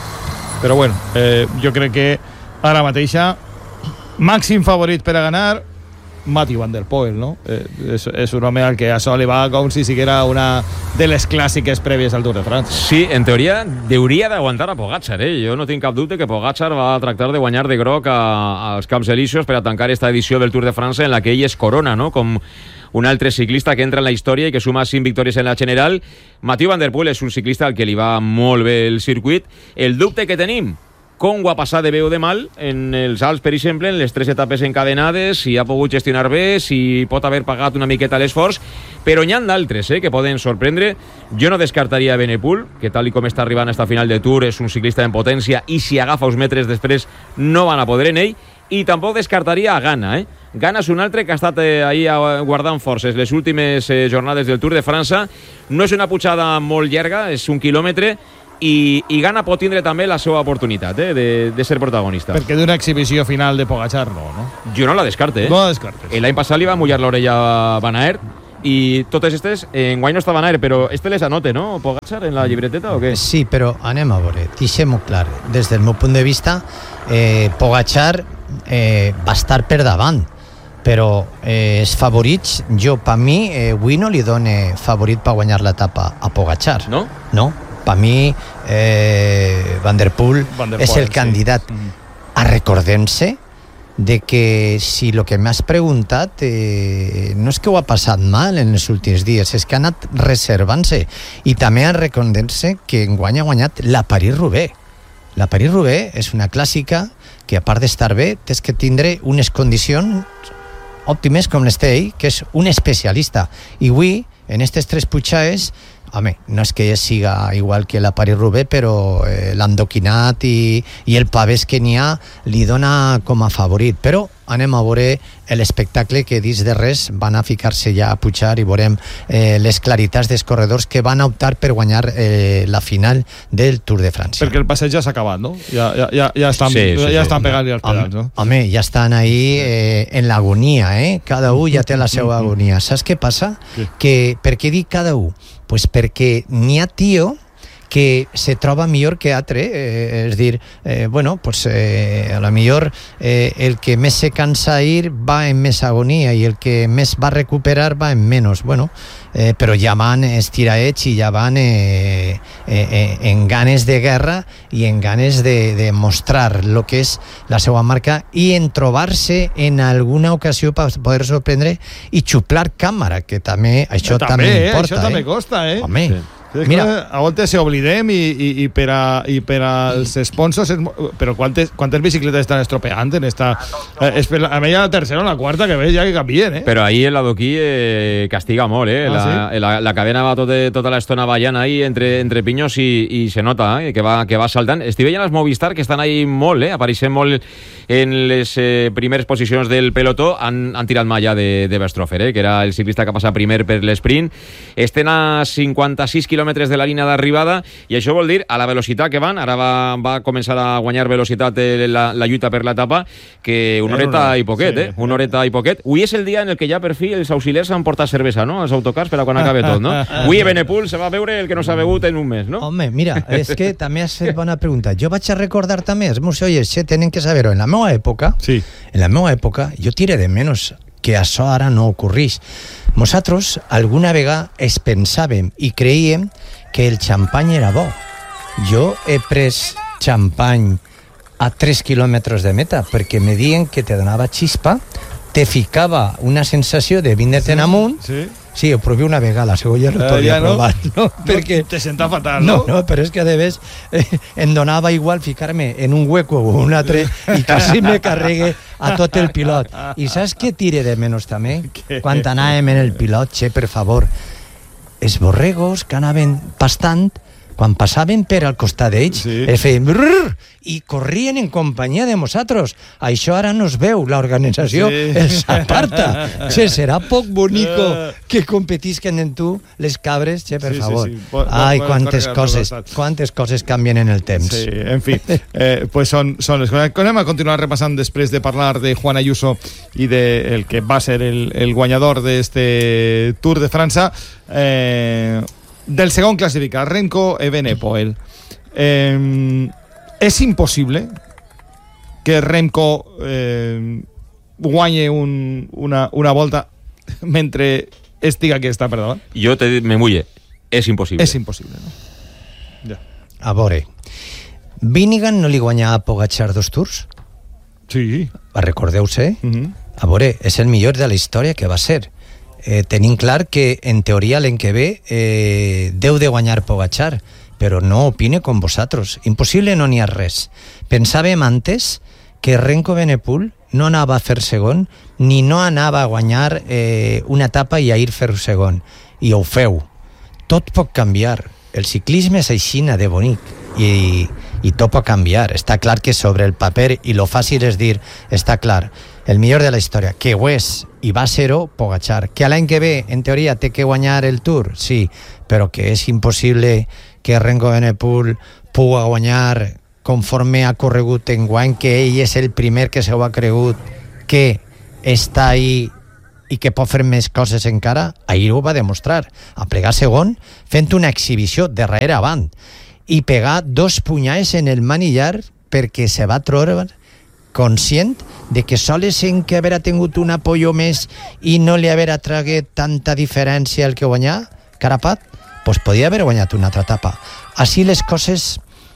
Speaker 10: Però bueno, eh, jo crec que ara mateixa màxim favorit per a ganar Matthew Van Der Poel, no? Eh, és, és un home al que això li va com si siguera una de les clàssiques prèvies al Tour de France.
Speaker 11: Sí, en teoria hauria d'aguantar a Pogačar, eh? Jo no tinc cap dubte que Pogačar va tractar de guanyar de groc a, als Camps Elíseos per a tancar esta edició del Tour de France en la que ell es corona, no? Com un altre ciclista que entra en la història i que suma cinc victòries en la general. Mathieu Van Der Poel és un ciclista al que li va molt bé el circuit. El dubte que tenim, com ho ha passat de bé o de mal en els Alps, per exemple, en les tres etapes encadenades, si ha pogut gestionar bé, si pot haver pagat una miqueta l'esforç, però n'hi ha d'altres eh, que poden sorprendre. Jo no descartaria Benepul, que tal i com està arribant a esta final de Tour és un ciclista en potència i si agafa uns metres després no van a poder en ell, i tampoc descartaria a Ghana, eh? Ghana és un altre que ha estat eh, ahí guardant forces les últimes eh, jornades del Tour de França. No és una pujada molt llarga, és un quilòmetre, i, i Ghana pot tindre també la seva oportunitat eh, de, de ser protagonista.
Speaker 10: Perquè d'una exhibició final de Pogačar no, no?
Speaker 11: Jo no la descarte, eh?
Speaker 10: No la descartes.
Speaker 11: L'any passat li va mullar l'orella a Van Aert, i totes aquestes, en guany no està Van Aert, però este les anote, no, Pogačar, en la llibreteta o què?
Speaker 12: Sí, però anem a veure, deixem-ho clar. Des del meu punt de vista, eh, Pogačar eh, va estar per davant, però eh, els favorits, jo, per mi, eh, avui no li dono favorit per guanyar l'etapa a Pogačar.
Speaker 11: No?
Speaker 12: No, per mi eh, Van Der Poel
Speaker 10: Van Der
Speaker 12: és
Speaker 10: Poel,
Speaker 12: el candidat.
Speaker 10: sí. Mm.
Speaker 12: A recordem-se de que si lo que m'has preguntat eh, no és que ho ha passat mal en els últims dies, és que ha anat reservant-se, i també a recordar-se que enguany ha guanyat la París-Roubaix. La París-Roubaix és una clàssica que, a part d'estar bé, tens que tindre unes condicions òptimes com les té ell, que és un especialista. I avui, en aquestes tres pujades, home, no és que ella siga igual que la París-Roubaix, però eh, l'endoquinat i, i el pavès que n'hi ha li dona com a favorit. Però anem a veure l'espectacle que dins de res van a ficar-se ja a pujar i veurem eh, les claritats dels corredors que van a optar per guanyar eh, la final del Tour de França.
Speaker 10: Perquè el passeig ja s'ha acabat, no? Ja, ja, ja, ja estan,
Speaker 11: sí, sí,
Speaker 10: ja
Speaker 11: sí.
Speaker 10: estan pegant-li els pedals, no?
Speaker 12: Home, ja estan ahí eh, en l'agonia, eh? Cada un ja té la seva agonia. Saps què passa?
Speaker 10: Sí.
Speaker 12: Que, per què dic cada un? Pues perquè n'hi ha tio que se troba millor que altre, eh, és dir, eh, bueno, pues, eh, a la millor eh, el que més se cansa a ir va en més agonia i el que més va recuperar va en menys, bueno, eh, però ja van estiraets i ja van eh, eh, eh, en ganes de guerra i en ganes de, de mostrar el que és la seva marca i en trobar-se en alguna ocasió per poder sorprendre i xuplar càmera, que també això
Speaker 10: també,
Speaker 12: també
Speaker 10: eh,
Speaker 12: importa.
Speaker 10: això també
Speaker 12: eh?
Speaker 10: costa, eh?
Speaker 12: Home,
Speaker 10: sí. Mira, a voltes se oblidem i, i, i per a, i per als sponsors és, però quantes, quantes bicicletes estan estropeant en esta eh, és per la, a mi ja la tercera o la quarta que veig ja que canvien, eh?
Speaker 11: Però ahir el adoquí eh, castiga molt, eh?
Speaker 10: Ah,
Speaker 11: la,
Speaker 10: sí?
Speaker 11: la, la cadena va tot, tota l'estona ballant ahí entre, entre pinyos i, i se nota eh? que, va, que va saltant. Estic veient els Movistar que estan ahí molt, eh? Apareixen molt en les eh, primeres posicions del pelotó. Han, han tirat mà ja de, de Verstroffer, eh? Que era el ciclista que ha passat primer per l'esprint. Estem a cinquanta-sis quilòmetres de la línia d'arribada i això vol dir a la velocitat que van. Ara va, va començar a guanyar velocitat eh, la, la lluita per l'etapa, que una horeta i poquet, sí, eh? Una horeta i poquet. Avui és el dia en el que ja per fi els auxiliars han portat cervesa, no? Els autocars per a quan acabe tot, no? Avui a Benepul se va veure el que no s'ha begut en un mes, no?
Speaker 12: Home, mira, és que també has fet bona pregunta. Jo vaig a recordar també, els meus oients tenen que saber-ho. En la meva època,
Speaker 10: sí.
Speaker 12: en la meva època, jo tire de menys que això ara no ocorrís. Nosaltres alguna vegada es pensàvem i creíem que el xampany era bo. Jo he pres xampany a tres quilòmetres de meta perquè me diuen que te donava xispa, te ficava una sensació de vindre-te'n amunt.
Speaker 10: Sí.
Speaker 12: Sí, ho provi una vegada, la segona ja no
Speaker 10: eh,
Speaker 12: t'ho
Speaker 10: ja
Speaker 12: havia
Speaker 10: no?
Speaker 12: provat. No, perquè...
Speaker 10: Te senta fatal,
Speaker 12: no?
Speaker 10: No,
Speaker 12: no, però és que de vegades eh, em donava igual ficar-me en un hueco o un altre i quasi me carregue a tot el pilot. I saps què tire de menys també?
Speaker 10: ¿Qué?
Speaker 12: Quan anàvem en el pilot, che, per favor, els borregos que anaven pastant, quan passaven per al costat d'ells, sí. es feien brrr, i corrien en companyia de nosaltres. Això ara no es veu, l'organització sí. els aparta. Che, serà poc bonico que competisquen en tu les cabres, che, per
Speaker 10: sí,
Speaker 12: favor.
Speaker 10: Sí, sí. Bo,
Speaker 12: Ai,
Speaker 10: bo,
Speaker 12: quantes coses, quantes coses canvien en el temps.
Speaker 10: Sí, en fi, eh, pues són, són les coses. Anem a continuar repassant després de parlar de Juan Ayuso i de el que va ser el, el guanyador d'este Tour de França. Eh, del segon classificat, Remco Evenepoel. Eh, és impossible que Remco eh, guanye un, una, una volta mentre estiga aquesta per davant?
Speaker 11: Jo te me mulle, és impossible.
Speaker 10: És impossible, no? Ja.
Speaker 12: A veure, Vingegaard no li guanyava a Pogačar dos tours?
Speaker 10: Sí.
Speaker 12: Recordeu-se?
Speaker 10: Uh-huh.
Speaker 12: A veure, és el millor de la història que va ser. Eh, tenim clar que, en teoria, l'any que ve eh, deu de guanyar Pogačar, però no opine com vosaltres. Impossible no n'hi ha res. Pensàvem antes que Renko Benepul no anava a fer segon ni no anava a guanyar eh, una etapa i a ir fer segon. I ho feu. Tot pot canviar. El ciclisme és aixina de bonic i, i tot pot canviar. Està clar que sobre el paper, i lo fàcil és dir, està clar, el millor de la història, que ho és, i va ser-ho Pogačar. Que l'any que ve, en teoria, té que guanyar el Tour, sí, però que és impossible que Renko Benepul pugui guanyar conforme ha corregut en guany, que ell és el primer que s'ho ha cregut, que està ahí i que pot fer més coses encara. Ahir ho va demostrar, a plegar segon, fent una exhibició de darrere avant, i pegar dos punyades en el manillar perquè se va trobar conscient de que sols en que haver tingut un apoyo més i no li haver traguet tanta diferència el que guanyar, Carapat, pues podia haver guanyat una altra etapa. Així les coses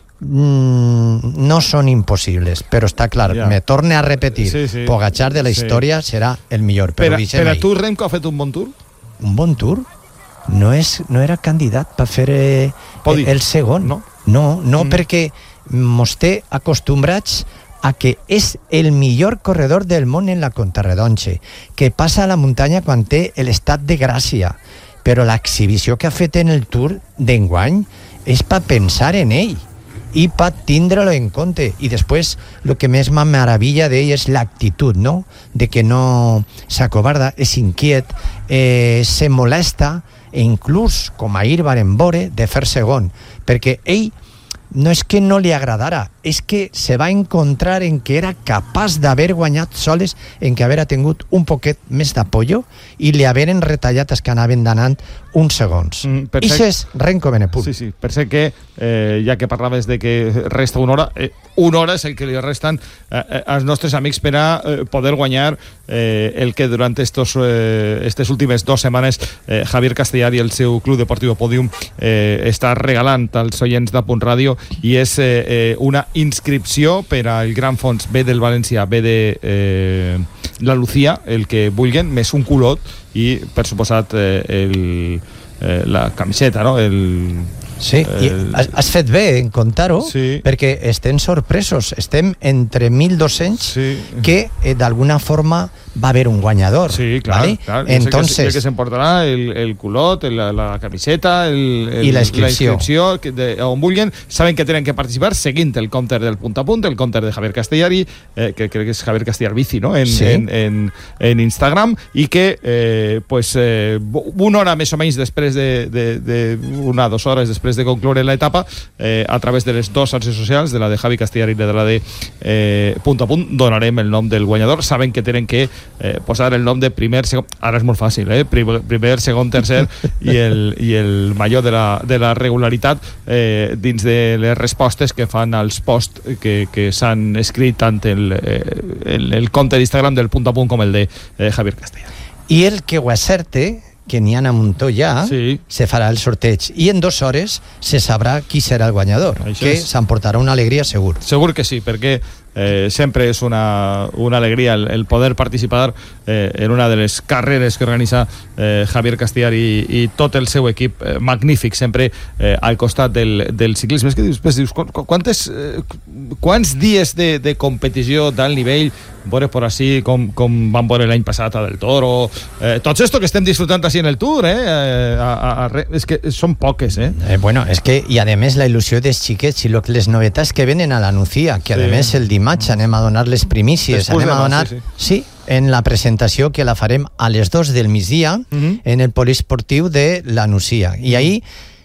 Speaker 12: mm, no són impossibles, però està clar, ja. Me torne a repetir, sí, sí. Pogačar de la història sí. serà el millor. Però
Speaker 10: per, per a tu, Remco, ha fet un bon tour?
Speaker 12: Un bon tour? No, és, no era candidat per fer eh, el segon.
Speaker 10: No,
Speaker 12: no, no mm. perquè mos té acostumbrats a que és el millor corredor del món en la contrarredonxa, que passa a la muntanya quan té l'estat de gràcia, però l'exhibició que ha fet en el Tour d'enguany és per pensar en ell i per tindre-lo en compte. I després, el que més me meravella d'ell és l'actitud, no? De que no s'acobarda, és inquiet, eh, se molesta, i inclús, com ahir varen veure, de fer segon, perquè ell no és que no li agradara, és que se va encontrar en que era capaç d'haver guanyat soles, en que haver tingut un poquet més d'apoyo i li haveren retallat els que anaven d'anant uns segons. Mm, I això és Renko Benepul.
Speaker 10: Sí, sí, per ser que, eh, ja que parlaves de que resta una hora, eh, una hora és el que li resten eh, als nostres amics per a eh, poder guanyar eh, el que durant estos, eh, estes últimes dues setmanes eh, Javier Castellar i el seu Club Deportiu Podium eh, està regalant als oients de Punt Ràdio, i és eh, una inscripció per al Gran Fons B del València, B de eh, la Lucía, el que vulguin, més un culot i, per suposat, eh, el, eh, la camiseta, no? El,
Speaker 12: sí, el... i has, has fet bé en contar-ho, sí. Perquè estem sorpresos, estem entre mil dos-cents sí. que eh, d'alguna forma va haver un guanyador.
Speaker 10: Sí, clar,
Speaker 12: ¿vale?
Speaker 10: clar.
Speaker 12: Entonces,
Speaker 10: el que, que s'emportarà el, el culot, el, la camiseta, el, el,
Speaker 12: i la inscripció.
Speaker 10: La inscripció que de, on vulguin. Saben que tenen que participar seguint el compte del punt a punt, el compte de Javier Castellari, eh, que crec que és Javier Castellar Bici, no? En, sí. en, en, en Instagram, i que eh, pues, eh, una hora més o menys després de, de, de una o dues hores després de concloure l'etapa, eh, a través de les dues xarxes socials, de la de Javi Castellar i de la de eh, punt a punt, donarem el nom del guanyador. Saben que tenen que Eh, posar el nom de primer, segon, ara és molt fàcil, eh? primer, primer segon, tercer i el, i el major de la, de la regularitat eh, dins de les respostes que fan als posts que, que s'han escrit tant el, el, el compte d'Instagram del punt a punt com el de eh, Javier Castellar.
Speaker 12: I el que ho acerte, que n'hi ha a muntó ja,
Speaker 10: sí.
Speaker 12: se farà el sorteig i en dues hores se sabrà qui serà el guanyador. Això que és... s'emportarà una alegria segur.
Speaker 10: Segur que sí, perquè Eh, sempre és una, una alegria el, el poder participar eh, en una de les carreres que organitza eh, Javier Castellar i, i tot el seu equip eh, magnífic, sempre eh, al costat del, del ciclisme. És que després dius, quantes, eh, quants dies de, de competició d'alt nivell veure por així com, com van veure l'any passat a Del Toro, eh, tots esto que estem disfrutant així en el Tour, eh, a, a, a, és que són poques, eh?
Speaker 12: eh bueno, és que, i a més la il·lusió dels xiquets i les novetats que venen a la Nucía, que sí. a més el dimarts anem a donar les primícies,
Speaker 10: Después
Speaker 12: anem a donar,
Speaker 10: sí,
Speaker 12: sí. sí, en la presentació que la farem a les dos del migdia uh-huh. en el poliesportiu de la Nucía, i ahí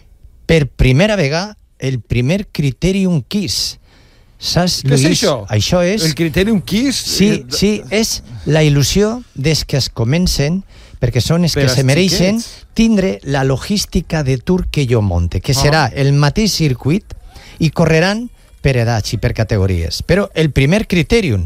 Speaker 12: per primera vegada el primer Criterium Kiss. Saps,
Speaker 10: Què
Speaker 12: Lluís?
Speaker 10: és això?
Speaker 12: Això és...
Speaker 10: El Criterium Kiss?
Speaker 12: Sí, sí, és la il·lusió des que es comencen, perquè són els
Speaker 10: per
Speaker 12: que se mereixen
Speaker 10: xiquets.
Speaker 12: tindre la logística de Tour que jo monte, que
Speaker 10: ah.
Speaker 12: serà el mateix circuit i correran per edats i per categories. Però el primer Criterium,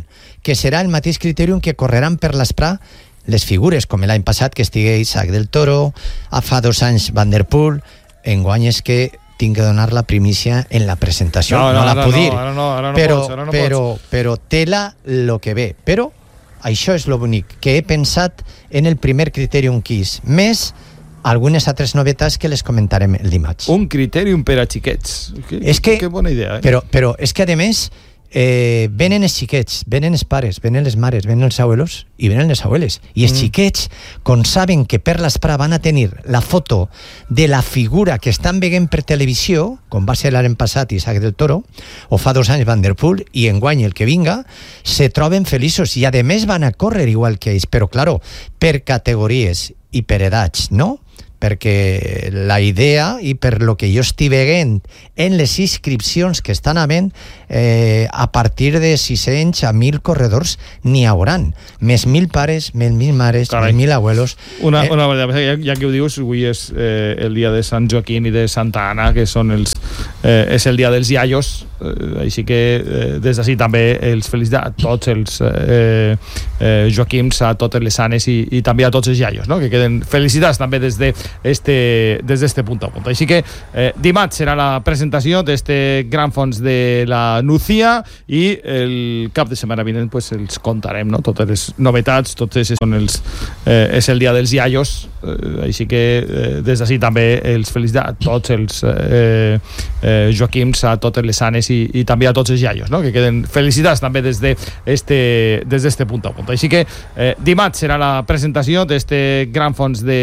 Speaker 12: que serà el mateix criteri que correran per l'Espra les figures, com l'any passat que estigué Isaac del Toro, a fa dos anys Van der Poel. Enguany és que tinc que donar la primícia en la presentació, no, no, no la puc dir,
Speaker 10: no, ara no, ara no
Speaker 12: però,
Speaker 10: pots, ara no
Speaker 12: però,
Speaker 10: pots.
Speaker 12: però tela lo que ve. Però això és lo bonic, que he pensat en el primer Criterium Quiz, més algunes altres novetats que les comentarem el dimarts.
Speaker 10: Un Criterium per a xiquets. Que,
Speaker 12: és que,
Speaker 10: que bona idea, eh?
Speaker 12: Però, però és que, a més, eh, venen els xiquets, venen els pares, venen les mares, venen els abuelos i venen les abueles. I els mm. xiquets, com saben que per l'Espra van a tenir la foto de la figura que estan veient per televisió, com va ser l'any passat Isaac del Toro, o fa dos anys Van der Poel, i enguany el que vinga, se troben feliços i a més van a córrer igual que ells, però claro, per categories i per edats, no? Perquè la idea, i per lo que jo estic veient en les inscripcions que estan havent, eh, a partir de sis-cents a mil corredors n'hi hauran, més mil pares, més mil mares, Carai. més mil abuelos.
Speaker 10: Una,
Speaker 12: eh,
Speaker 10: una veritat, ja, ja que ho dius, avui és eh, el dia de Sant Joaquim i de Santa Anna, que són els, eh, és el dia dels iaios, eh, així que eh, des d'ací també els felicitats a tots els eh, eh, Joaquims, a totes les Anes i, i també a tots els iaios, no? Que queden felicitats també des de este, des d'este punt a punt. Així que eh, dimarts serà la presentació d'este gran fons de la Nucía i el cap de setmana vinent pues, els contarem, no? Totes les novetats, tots són els, eh, és el dia dels iaios, eh, així que eh, des d'ací també els felicitats a tots els eh, eh, Joaquims, a totes les Anes i, i també a tots els iaios, no? Que queden felicitats també des d'este des d'este punt a punt. Així que eh, dimarts serà la presentació d'este gran fons de